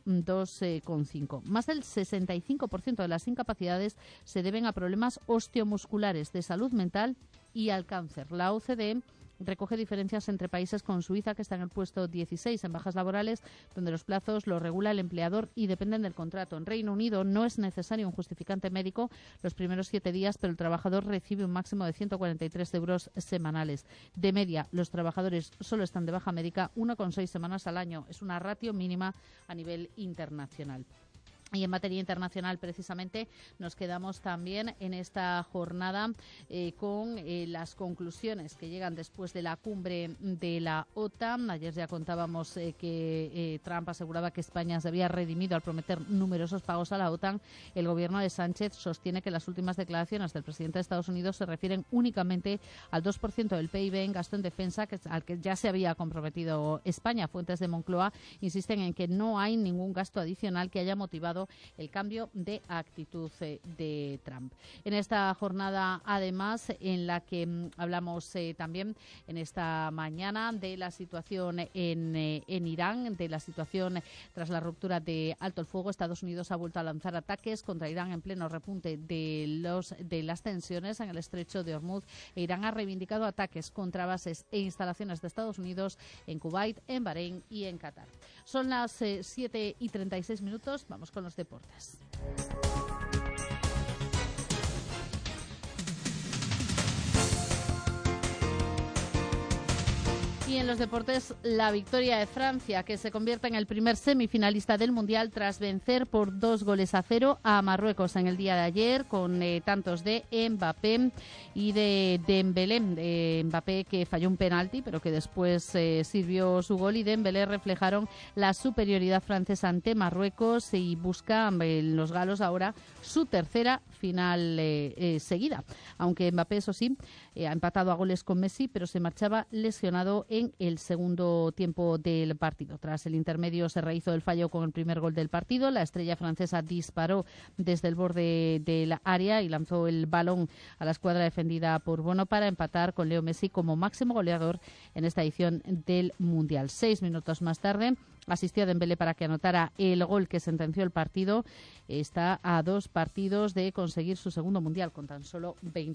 2,5%. Más del 65% de las incapacidades se deben a problemas osteomusculares, de salud mental y al cáncer. La OCDE recoge diferencias entre países, con Suiza, que está en el puesto 16 en bajas laborales, donde los plazos los regula el empleador y dependen del contrato. En Reino Unido no es necesario un justificante médico los primeros 7 días, pero el trabajador recibe un máximo de 143 euros semanales. De media, los trabajadores solo están de baja médica 1,6 semanas al año. Es una ratio mínima a nivel internacional. Y en materia internacional, precisamente, nos quedamos también en esta jornada con las conclusiones que llegan después de la cumbre de la OTAN. Ayer ya contábamos que Trump aseguraba que España se había redimido al prometer numerosos pagos a la OTAN. El gobierno de Sánchez sostiene que las últimas declaraciones del presidente de Estados Unidos se refieren únicamente al 2% del PIB en gasto en defensa, al que ya se había comprometido España. Fuentes de Moncloa insisten en que no hay ningún gasto adicional que haya motivado el cambio de actitud de Trump. En esta jornada, además, en la que hablamos también en esta mañana de la situación en Irán, de la situación tras la ruptura de alto el fuego. Estados Unidos ha vuelto a lanzar ataques contra Irán en pleno repunte de las tensiones en el estrecho de Hormuz. Irán ha reivindicado ataques contra bases e instalaciones de Estados Unidos en Kuwait, en Bahrein y en Qatar. Son las 7:36. Vamos con los deportes. Y en los deportes, la victoria de Francia, que se convierte en el primer semifinalista del Mundial tras vencer por 2-0 a Marruecos en el día de ayer, con tantos de Mbappé y de Dembélé. Mbappé, que falló un penalti, pero que después sirvió su gol, y Dembélé reflejaron la superioridad francesa ante Marruecos, y buscan los galos ahora su tercera final seguida. Aunque Mbappé, eso sí, ha empatado a goles con Messi, pero se marchaba lesionado en el segundo tiempo del partido. Tras el intermedio se rehizo el fallo con el primer gol del partido. La estrella francesa disparó desde el borde del área y lanzó el balón a la escuadra defendida por Bono para empatar, con Leo Messi como máximo goleador en esta edición del Mundial. 6 minutos más tarde asistió a Dembélé para que anotara el gol que sentenció el partido. Está a 2 partidos de conseguir su segundo Mundial con tan solo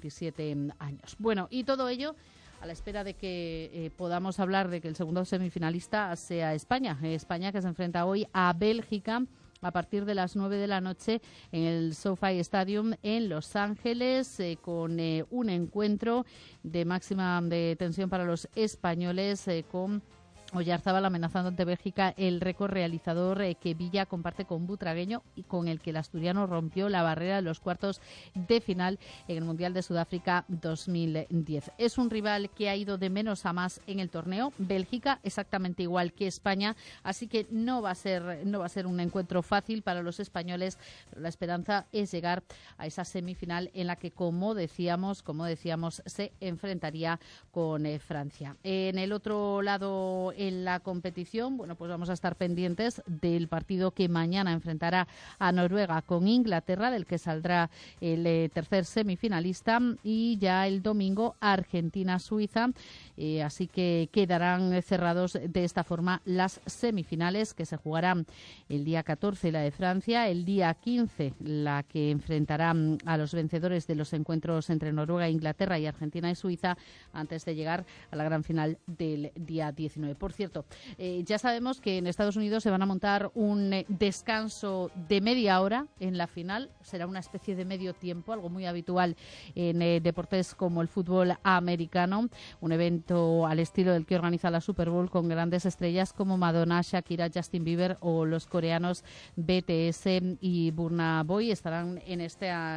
27 años. Bueno, y todo ello a la espera de que podamos hablar de que el segundo semifinalista sea España. España, que se enfrenta hoy a Bélgica a partir de las 9 de la noche en el SoFi Stadium en Los Ángeles, con un encuentro de máxima de tensión para los españoles, con Oyarzábal amenazando ante Bélgica el récord realizador que Villa comparte con Butragueño, y con el que el asturiano rompió la barrera de los cuartos de final en el Mundial de Sudáfrica 2010. Es un rival que ha ido de menos a más en el torneo. Bélgica exactamente igual que España, así que no va a ser un encuentro fácil para los españoles, pero la esperanza es llegar a esa semifinal en la que, como decíamos, se enfrentaría con Francia. En el otro lado, en la competición, bueno, pues vamos a estar pendientes del partido que mañana enfrentará a Noruega con Inglaterra, del que saldrá el tercer semifinalista, y ya el domingo Argentina-Suiza. Así que quedarán cerrados de esta forma las semifinales, que se jugarán el día 14 la de Francia, el día 15 la que enfrentará a los vencedores de los encuentros entre Noruega, Inglaterra y Argentina y Suiza, antes de llegar a la gran final del día 19. Por cierto, ya sabemos que en Estados Unidos se van a montar un descanso de media hora en la final. Será una especie de medio tiempo, algo muy habitual en deportes como el fútbol americano, un evento al estilo del que organiza la Super Bowl, con grandes estrellas como Madonna, Shakira, Justin Bieber o los coreanos BTS y Burna Boy. Estarán en esta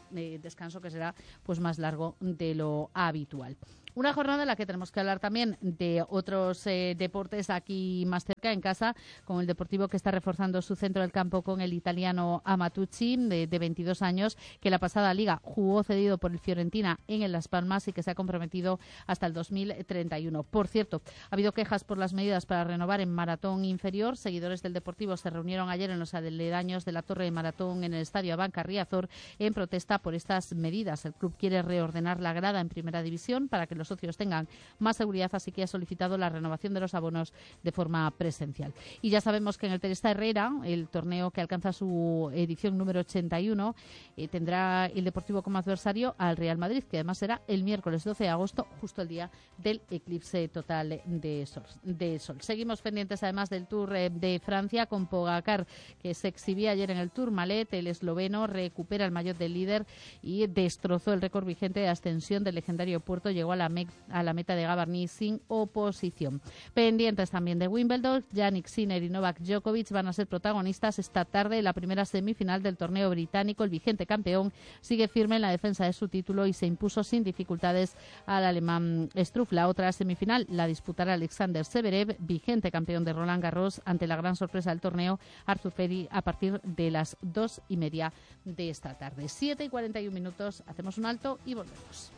descanso que será pues más largo de lo habitual. Una jornada en la que tenemos que hablar también de otros deportes aquí más cerca, en casa, con el Deportivo, que está reforzando su centro del campo con el italiano Amatucci, de 22 años, que la pasada liga jugó cedido por el Fiorentina en Las Palmas y que se ha comprometido hasta el 2031. Por cierto, ha habido quejas por las medidas para renovar en maratón inferior. Seguidores del Deportivo se reunieron ayer en los aledaños de la torre de maratón en el estadio Abanca Riazor en protesta por estas medidas. El club quiere reordenar la grada en Primera División para que los socios tengan más seguridad, así que ha solicitado la renovación de los abonos de forma presencial. Y ya sabemos que en el Teresa Herrera, el torneo que alcanza su edición número 81, tendrá el Deportivo como adversario al Real Madrid, que además será el miércoles 12 de agosto, justo el día del eclipse total de sol. Seguimos pendientes además del Tour de Francia con Pogacar, que se exhibía ayer en el Tourmalet. El esloveno recupera el maillot del líder y destrozó el récord vigente de ascensión del legendario puerto. Llegó a la meta de Gavarnie sin oposición. Pendientes también de Wimbledon. Jannik Sinner y Novak Djokovic van a ser protagonistas esta tarde en la primera semifinal del torneo británico. El vigente campeón sigue firme en la defensa de su título y se impuso sin dificultades al alemán Struff. La otra semifinal la disputará Alexander Zverev, vigente campeón de Roland Garros, ante la gran sorpresa del torneo, Arthur Petty, a partir de las 2:30 de esta tarde. 7:41, hacemos un alto y volvemos.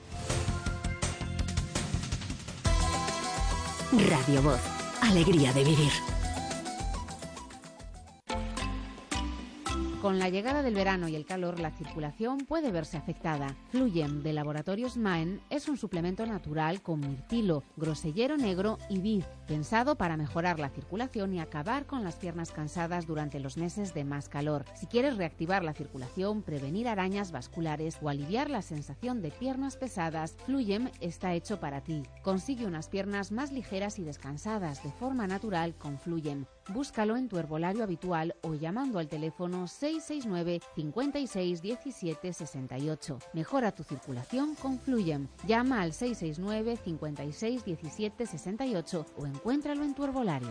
Radio Voz, alegría de vivir. Con la llegada del verano y el calor, la circulación puede verse afectada. Fluyem, de Laboratorios Maen, es un suplemento natural con mirtilo, grosellero negro y vid, pensado para mejorar la circulación y acabar con las piernas cansadas durante los meses de más calor. Si quieres reactivar la circulación, prevenir arañas vasculares o aliviar la sensación de piernas pesadas, Fluyem está hecho para ti. Consigue unas piernas más ligeras y descansadas de forma natural con Fluyem. Búscalo en tu herbolario habitual o llamando al teléfono 669 56 17 68. Mejora tu circulación con Fluyem. Llama al 669 56 17 68 o encuéntralo en tu herbolario.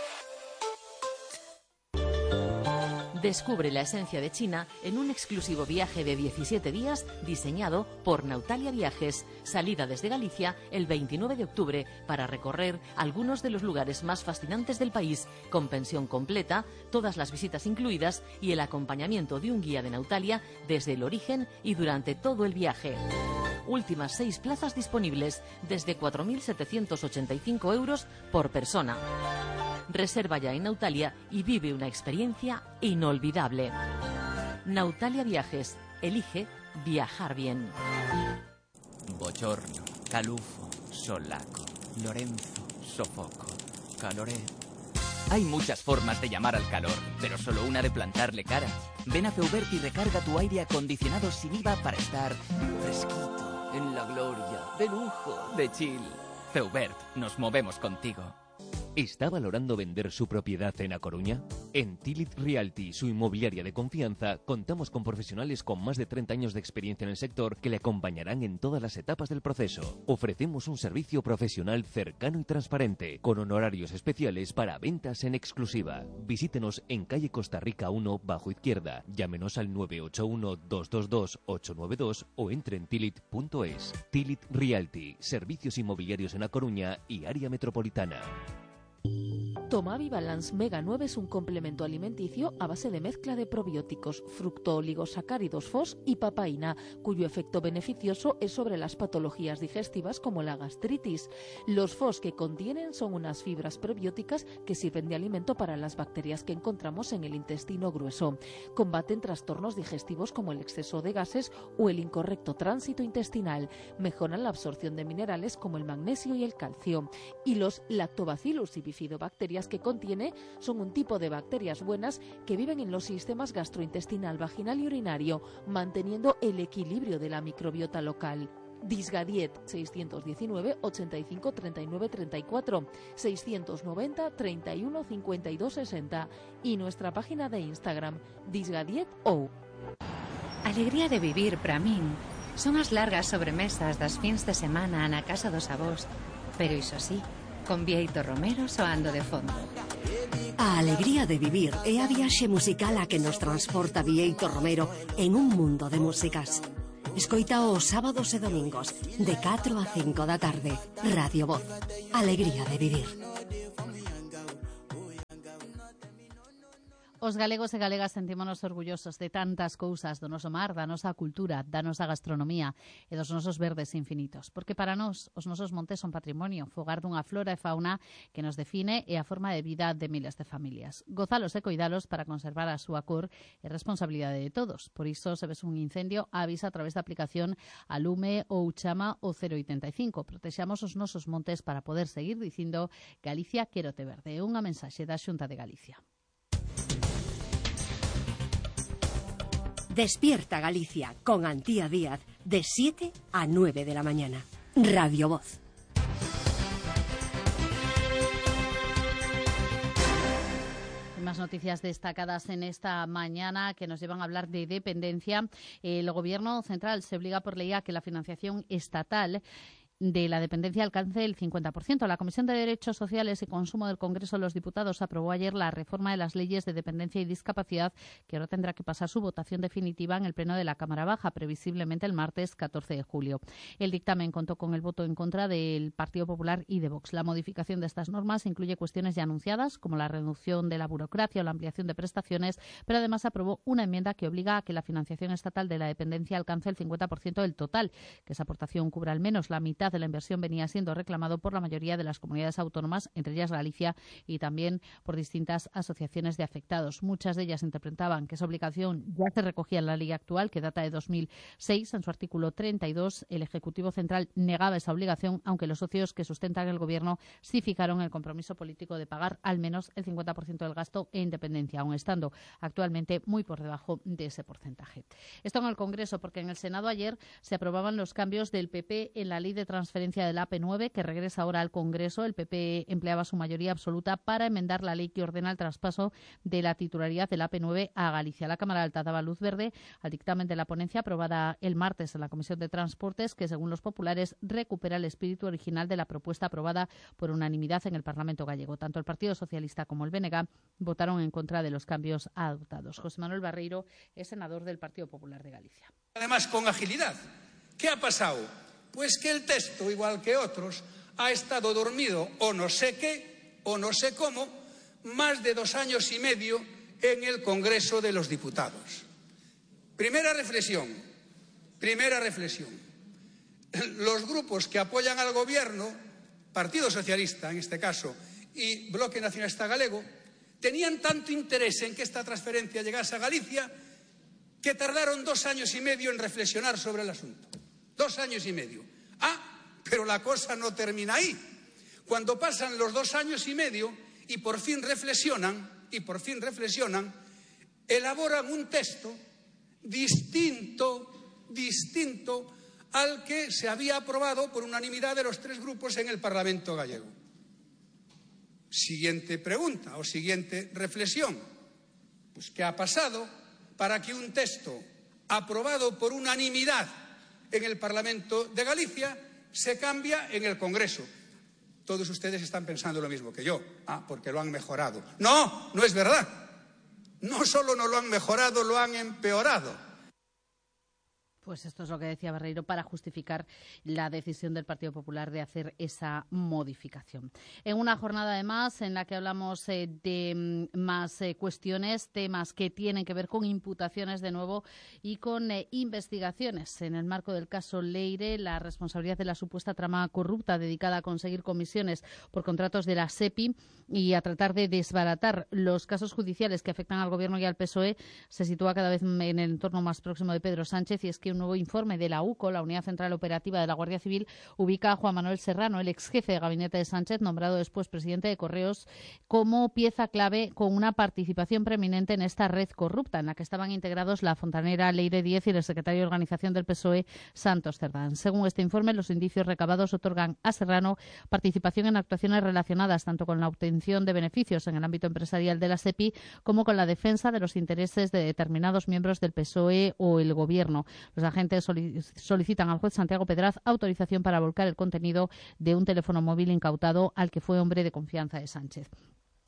Descubre la esencia de China en un exclusivo viaje de 17 días diseñado por Nautalia Viajes. Salida desde Galicia el 29 de octubre para recorrer algunos de los lugares más fascinantes del país, con pensión completa, todas las visitas incluidas y el acompañamiento de un guía de Nautalia desde el origen y durante todo el viaje. Últimas 6 plazas disponibles desde 4.785 euros por persona. Reserva ya en Nautalia y vive una experiencia inolvidable. Nautalia Viajes. Elige viajar bien. Bochorno, calufo, solaco, Lorenzo, sofoco, caloré. Hay muchas formas de llamar al calor, pero solo una de plantarle cara. Ven a Feubert y recarga tu aire acondicionado sin IVA para estar fresquito, en la gloria, de lujo, de chill. Feubert, nos movemos contigo. ¿Está valorando vender su propiedad en A Coruña? En Tilit Realty, su inmobiliaria de confianza, contamos con profesionales con más de 30 años de experiencia en el sector que le acompañarán en todas las etapas del proceso. Ofrecemos un servicio profesional cercano y transparente, con honorarios especiales para ventas en exclusiva. Visítenos en calle Costa Rica 1, bajo izquierda. Llámenos al 981-222-892 o entre en tilit.es. Tilit Realty, servicios inmobiliarios en A Coruña y área metropolitana. Tomavi Balance Mega 9 es un complemento alimenticio a base de mezcla de probióticos, fructooligosacáridos FOS y papaína, cuyo efecto beneficioso es sobre las patologías digestivas como la gastritis. Los FOS que contienen son unas fibras probióticas que sirven de alimento para las bacterias que encontramos en el intestino grueso. Combaten trastornos digestivos como el exceso de gases o el incorrecto tránsito intestinal. Mejoran la absorción de minerales como el magnesio y el calcio. Y los Lactobacillus y bifidobacterias que contiene son un tipo de bacterias buenas que viven en los sistemas gastrointestinal, vaginal y urinario, manteniendo el equilibrio de la microbiota local. Disgadiet 619 85 39 34 690 31 52 60 y nuestra página de Instagram disgadietou. Alegría de vivir para min son as largas sobremesas das fins de semana na casa dos avós, pero iso sí, con Bieito Romero soando de fondo. A alegría de vivir é a viaxe musical a que nos transporta Bieito Romero en un mundo de músicas. Escoitao os sábados e domingos, de 4 a 5 da tarde. Radio Voz. Alegría de vivir. Os galegos e galegas sentímonos orgullosos de tantas cousas do noso mar, da nosa cultura, da nosa gastronomía e dos nosos verdes infinitos. Porque para nós, os nosos montes son patrimonio, fogar dunha flora e fauna que nos define e a forma de vida de miles de familias. Gozalos e coidalos para conservar a súa cor é responsabilidade de todos. Por iso, se ves un incendio, avisa a través da aplicación Alume ou chama o 085. Protexamos os nosos montes para poder seguir dicindo Galicia quérote verde. É unha mensaxe da Xunta de Galicia. Despierta Galicia con Antía Díaz de 7 a 9 de la mañana. Radio Voz. Más noticias destacadas en esta mañana que nos llevan a hablar de dependencia. El Gobierno central se obliga por ley a que la financiación estatal de la dependencia alcance el 50%. La Comisión de Derechos Sociales y Consumo del Congreso de los Diputados aprobó ayer la reforma de las leyes de dependencia y discapacidad, que ahora tendrá que pasar su votación definitiva en el Pleno de la Cámara Baja, previsiblemente el martes 14 de julio. El dictamen contó con el voto en contra del Partido Popular y de Vox. La modificación de estas normas incluye cuestiones ya anunciadas, como la reducción de la burocracia o la ampliación de prestaciones, pero además aprobó una enmienda que obliga a que la financiación estatal de la dependencia alcance el 50% del total, que esa aportación cubra al menos la mitad de la inversión venía siendo reclamado por la mayoría de las comunidades autónomas, entre ellas Galicia, y también por distintas asociaciones de afectados. Muchas de ellas interpretaban que esa obligación ya se recogía en la ley actual, que data de 2006. En su artículo 32, el Ejecutivo Central negaba esa obligación, aunque los socios que sustentan el Gobierno sí fijaron el compromiso político de pagar al menos el 50% del gasto en independencia, aun estando actualmente muy por debajo de ese porcentaje. Esto en el Congreso, porque en el Senado ayer se aprobaban los cambios del PP en la ley de transferencia del AP9, que regresa ahora al Congreso. El PP empleaba su mayoría absoluta para enmendar la ley que ordena el traspaso de la titularidad del AP9 a Galicia. La Cámara Alta daba luz verde al dictamen de la ponencia aprobada el martes en la Comisión de Transportes, que según los populares recupera el espíritu original de la propuesta aprobada por unanimidad en el Parlamento gallego. Tanto el Partido Socialista como el BNG votaron en contra de los cambios adoptados. José Manuel Barreiro es senador del Partido Popular de Galicia. Además, con agilidad. ¿Qué ha pasado? Pues que el texto, igual que otros, ha estado dormido o no sé qué, o no sé cómo, más de 2 años y medio en el Congreso de los Diputados. Primera reflexión. Los grupos que apoyan al Gobierno, Partido Socialista en este caso, y Bloque Nacionalista Galego, tenían tanto interés en que esta transferencia llegase a Galicia que tardaron 2 años y medio en reflexionar sobre el asunto. 2 años y medio. Pero la cosa no termina ahí. Cuando pasan los 2 años y medio y por fin reflexionan, elaboran un texto distinto al que se había aprobado por unanimidad de los 3 grupos en el Parlamento gallego. Siguiente pregunta o siguiente reflexión. Pues, ¿qué ha pasado para que un texto aprobado por unanimidad en el Parlamento de Galicia se cambia en el Congreso? Todos ustedes están pensando lo mismo que yo. Porque lo han mejorado. No, no es verdad. No solo no lo han mejorado, lo han empeorado. Pues esto es lo que decía Barreiro para justificar la decisión del Partido Popular de hacer esa modificación. En una jornada además en la que hablamos de más cuestiones, temas que tienen que ver con imputaciones de nuevo y con investigaciones. En el marco del caso Leire, la responsabilidad de la supuesta trama corrupta dedicada a conseguir comisiones por contratos de la SEPI y a tratar de desbaratar los casos judiciales que afectan al Gobierno y al PSOE se sitúa cada vez en el entorno más próximo de Pedro Sánchez, y es que un nuevo informe de la UCO, la Unidad Central Operativa de la Guardia Civil, ubica a Juan Manuel Serrano, el ex jefe de gabinete de Sánchez, nombrado después presidente de Correos, como pieza clave con una participación preeminente en esta red corrupta, en la que estaban integrados la fontanera Leire Díez y el secretario de Organización del PSOE, Santos Cerdán. Según este informe, los indicios recabados otorgan a Serrano participación en actuaciones relacionadas tanto con la obtención de beneficios en el ámbito empresarial de la SEPI como con la defensa de los intereses de determinados miembros del PSOE o el Gobierno. Los agentes solicitan al juez Santiago Pedraz autorización para volcar el contenido de un teléfono móvil incautado al que fue hombre de confianza de Sánchez.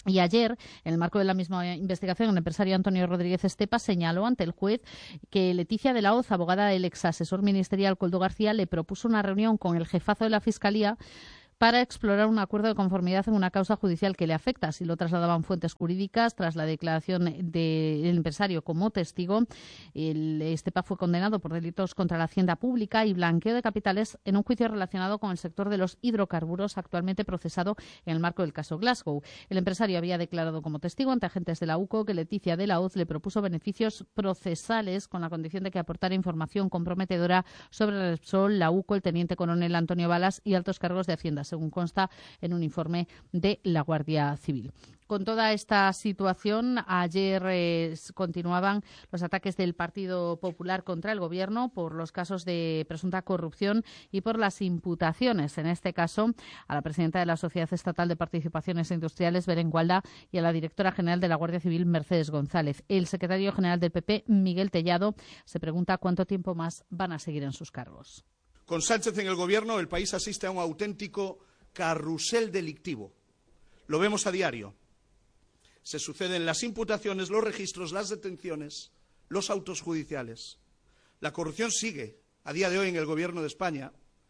Y ayer, en el marco de la misma investigación, el empresario Antonio Rodríguez Estepa señaló ante el juez que Leticia de la Hoz, abogada del exasesor ministerial Koldo García, le propuso una reunión con el jefazo de la Fiscalía para explorar un acuerdo de conformidad en una causa judicial que le afecta. Así lo trasladaban fuentes jurídicas tras la declaración del empresario como testigo. Estepa fue condenado por delitos contra la hacienda pública y blanqueo de capitales en un juicio relacionado con el sector de los hidrocarburos, actualmente procesado en el marco del caso Glasgow. El empresario había declarado como testigo ante agentes de la UCO que Leticia de la Hoz le propuso beneficios procesales con la condición de que aportara información comprometedora sobre el Repsol, la UCO, el teniente coronel Antonio Balas y altos cargos de Hacienda, según consta en un informe de la Guardia Civil. Con toda esta situación, ayer continuaban los ataques del Partido Popular contra el Gobierno por los casos de presunta corrupción y por las imputaciones, en este caso, a la presidenta de la Sociedad Estatal de Participaciones Industriales, Belén Gualda, y a la directora general de la Guardia Civil, Mercedes González. El secretario general del PP, Miguel Tellado, se pregunta cuánto tiempo más van a seguir en sus cargos. Con Sánchez en el Gobierno, el país asiste a un auténtico carrusel delictivo. Lo vemos a diario. Se suceden las imputaciones, los registros, las detenciones, los autos judiciales. La corrupción sigue a día de hoy en el Gobierno de España,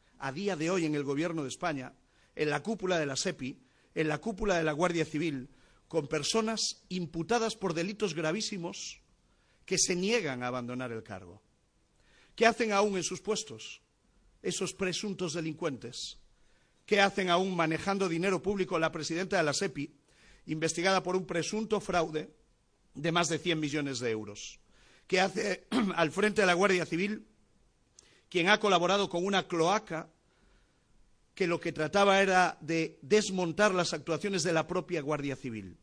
en la cúpula de la SEPI, en la cúpula de la Guardia Civil, con personas imputadas por delitos gravísimos que se niegan a abandonar el cargo. ¿Qué hacen aún en sus puestos esos presuntos delincuentes? ¿Qué hacen aún manejando dinero público la presidenta de la SEPI, investigada por un presunto fraude de más de 100 millones de euros? ¿Qué hace al frente de la Guardia Civil quien ha colaborado con una cloaca que lo que trataba era de desmontar las actuaciones de la propia Guardia Civil?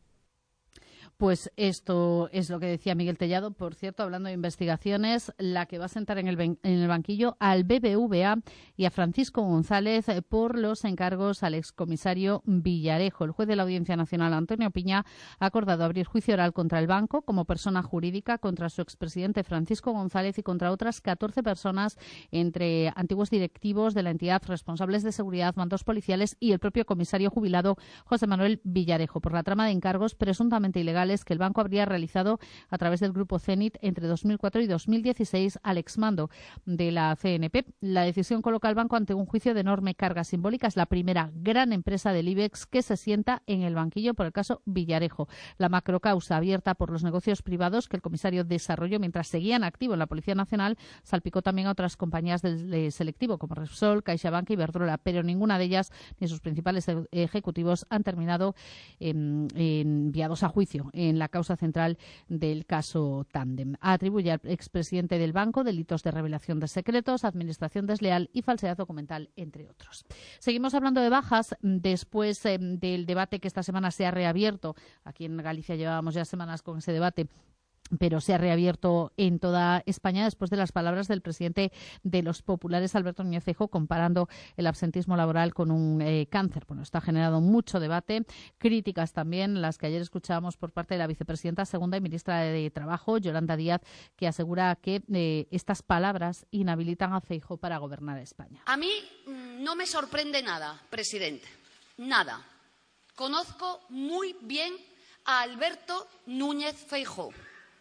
Pues esto es lo que decía Miguel Tellado. Por cierto, hablando de investigaciones, la que va a sentar en el banquillo al BBVA y a Francisco González por los encargos al excomisario Villarejo. El juez de la Audiencia Nacional, Antonio Piña, ha acordado abrir juicio oral contra el banco como persona jurídica, contra su expresidente Francisco González y contra otras 14 personas, entre antiguos directivos de la entidad, responsables de seguridad, mandos policiales y el propio comisario jubilado José Manuel Villarejo, por la trama de encargos presuntamente ilegales que el banco habría realizado a través del grupo Zenit entre 2004 y 2016 al exmando de la CNP. La decisión coloca al banco ante un juicio de enorme carga simbólica. Es la primera gran empresa del IBEX que se sienta en el banquillo por el caso Villarejo. La macrocausa abierta por los negocios privados que el comisario desarrolló mientras seguía en activo en la Policía Nacional salpicó también a otras compañías del selectivo como Repsol, CaixaBank y Iberdrola, pero ninguna de ellas ni sus principales ejecutivos han terminado enviados a juicio en la causa central del caso Tándem. Atribuye al expresidente del banco delitos de revelación de secretos, administración desleal y falsedad documental, entre otros. Seguimos hablando de bajas después del debate que esta semana se ha reabierto. Aquí en Galicia llevábamos ya semanas con ese debate, pero se ha reabierto en toda España después de las palabras del presidente de los populares, Alberto Núñez Feijóo, comparando el absentismo laboral con un cáncer. Bueno, esto ha generado mucho debate, críticas también, las que ayer escuchábamos por parte de la vicepresidenta segunda y ministra de Trabajo, Yolanda Díaz, que asegura que estas palabras inhabilitan a Feijóo para gobernar España. A mí no me sorprende nada, presidente, nada. Conozco muy bien a Alberto Núñez Feijóo.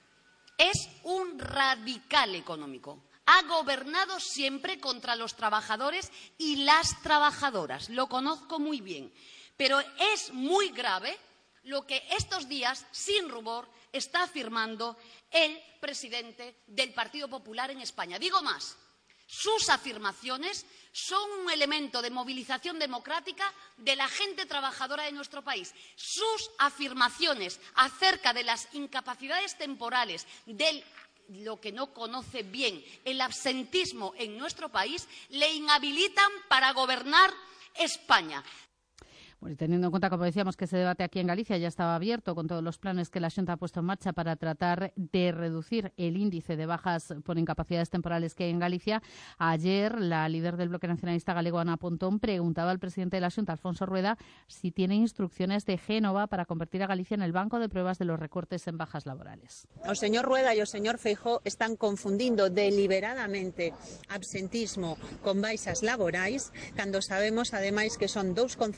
Es un radical económico. Ha gobernado siempre contra los trabajadores y las trabajadoras. Lo conozco muy bien. Pero es muy grave lo que estos días, sin rubor, está afirmando el presidente del Partido Popular en España. Digo más. Sus afirmaciones son un elemento de movilización democrática de la gente trabajadora de nuestro país. Sus afirmaciones acerca de las incapacidades temporales, de lo que no conoce bien, el absentismo en nuestro país, le inhabilitan para gobernar España. Bueno, y teniendo en cuenta, como decíamos, que ese debate aquí en Galicia ya estaba abierto con todos los planes que la Xunta ha puesto en marcha para tratar de reducir el índice de bajas por incapacidades temporales que hay en Galicia, ayer la líder del Bloque Nacionalista Galego, Ana Pontón, preguntaba al presidente de la Xunta, Alfonso Rueda, si tiene instrucciones de Génova para convertir a Galicia en el banco de pruebas de los recortes en bajas laborales. O señor Rueda e o señor Feijóo están confundindo deliberadamente absentismo con baixas laborais, cando sabemos, ademais, que son dous conceptos diferentes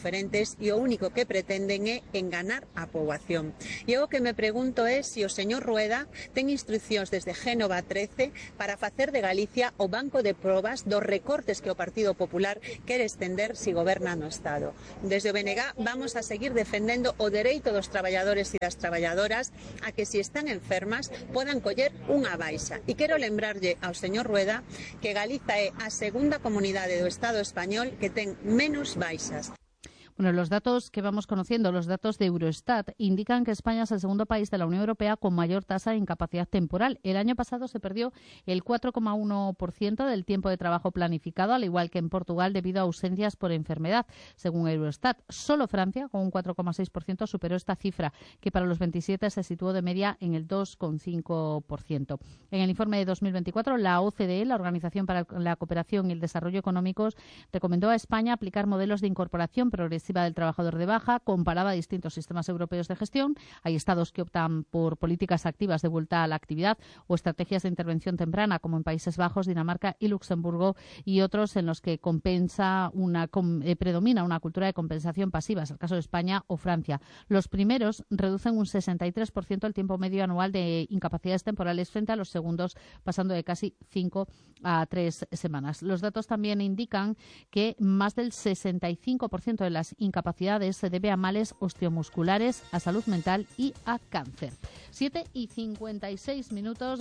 diferentes e o único que pretenden é enganar a poboación. E o que me pregunto é se o señor Rueda ten instruccións desde Génova 13 para facer de Galicia o banco de probas dos recortes que o Partido Popular quere estender se goberna no Estado. Desde o BNG vamos a seguir defendendo o dereito dos traballadores e das traballadoras a que se están enfermas podan coller unha baixa. E quero lembrarlle ao señor Rueda que Galiza é a segunda comunidade do Estado español que ten menos baixas. Bueno, los datos que vamos conociendo, los datos de Eurostat, indican que España es el segundo país de la Unión Europea con mayor tasa de incapacidad temporal. El año pasado se perdió el 4,1% del tiempo de trabajo planificado, al igual que en Portugal, debido a ausencias por enfermedad. Según Eurostat, solo Francia, con un 4,6%, superó esta cifra, que para los 27 se situó de media en el 2,5%. En el informe de 2024, la OCDE, la Organización para la Cooperación y el Desarrollo Económicos, recomendó a España aplicar modelos de incorporación progresiva del trabajador de baja, comparaba distintos sistemas europeos de gestión. Hay estados que optan por políticas activas de vuelta a la actividad o estrategias de intervención temprana, como en Países Bajos, Dinamarca y Luxemburgo, y otros en los que predomina una cultura de compensación pasiva, es el caso de España o Francia. Los primeros reducen un 63% el tiempo medio anual de incapacidades temporales frente a los segundos, pasando de casi 5 a 3 semanas. Los datos también indican que más del 65% de las incapacidades se debe a males osteomusculares, a salud mental y a cáncer. 7:56.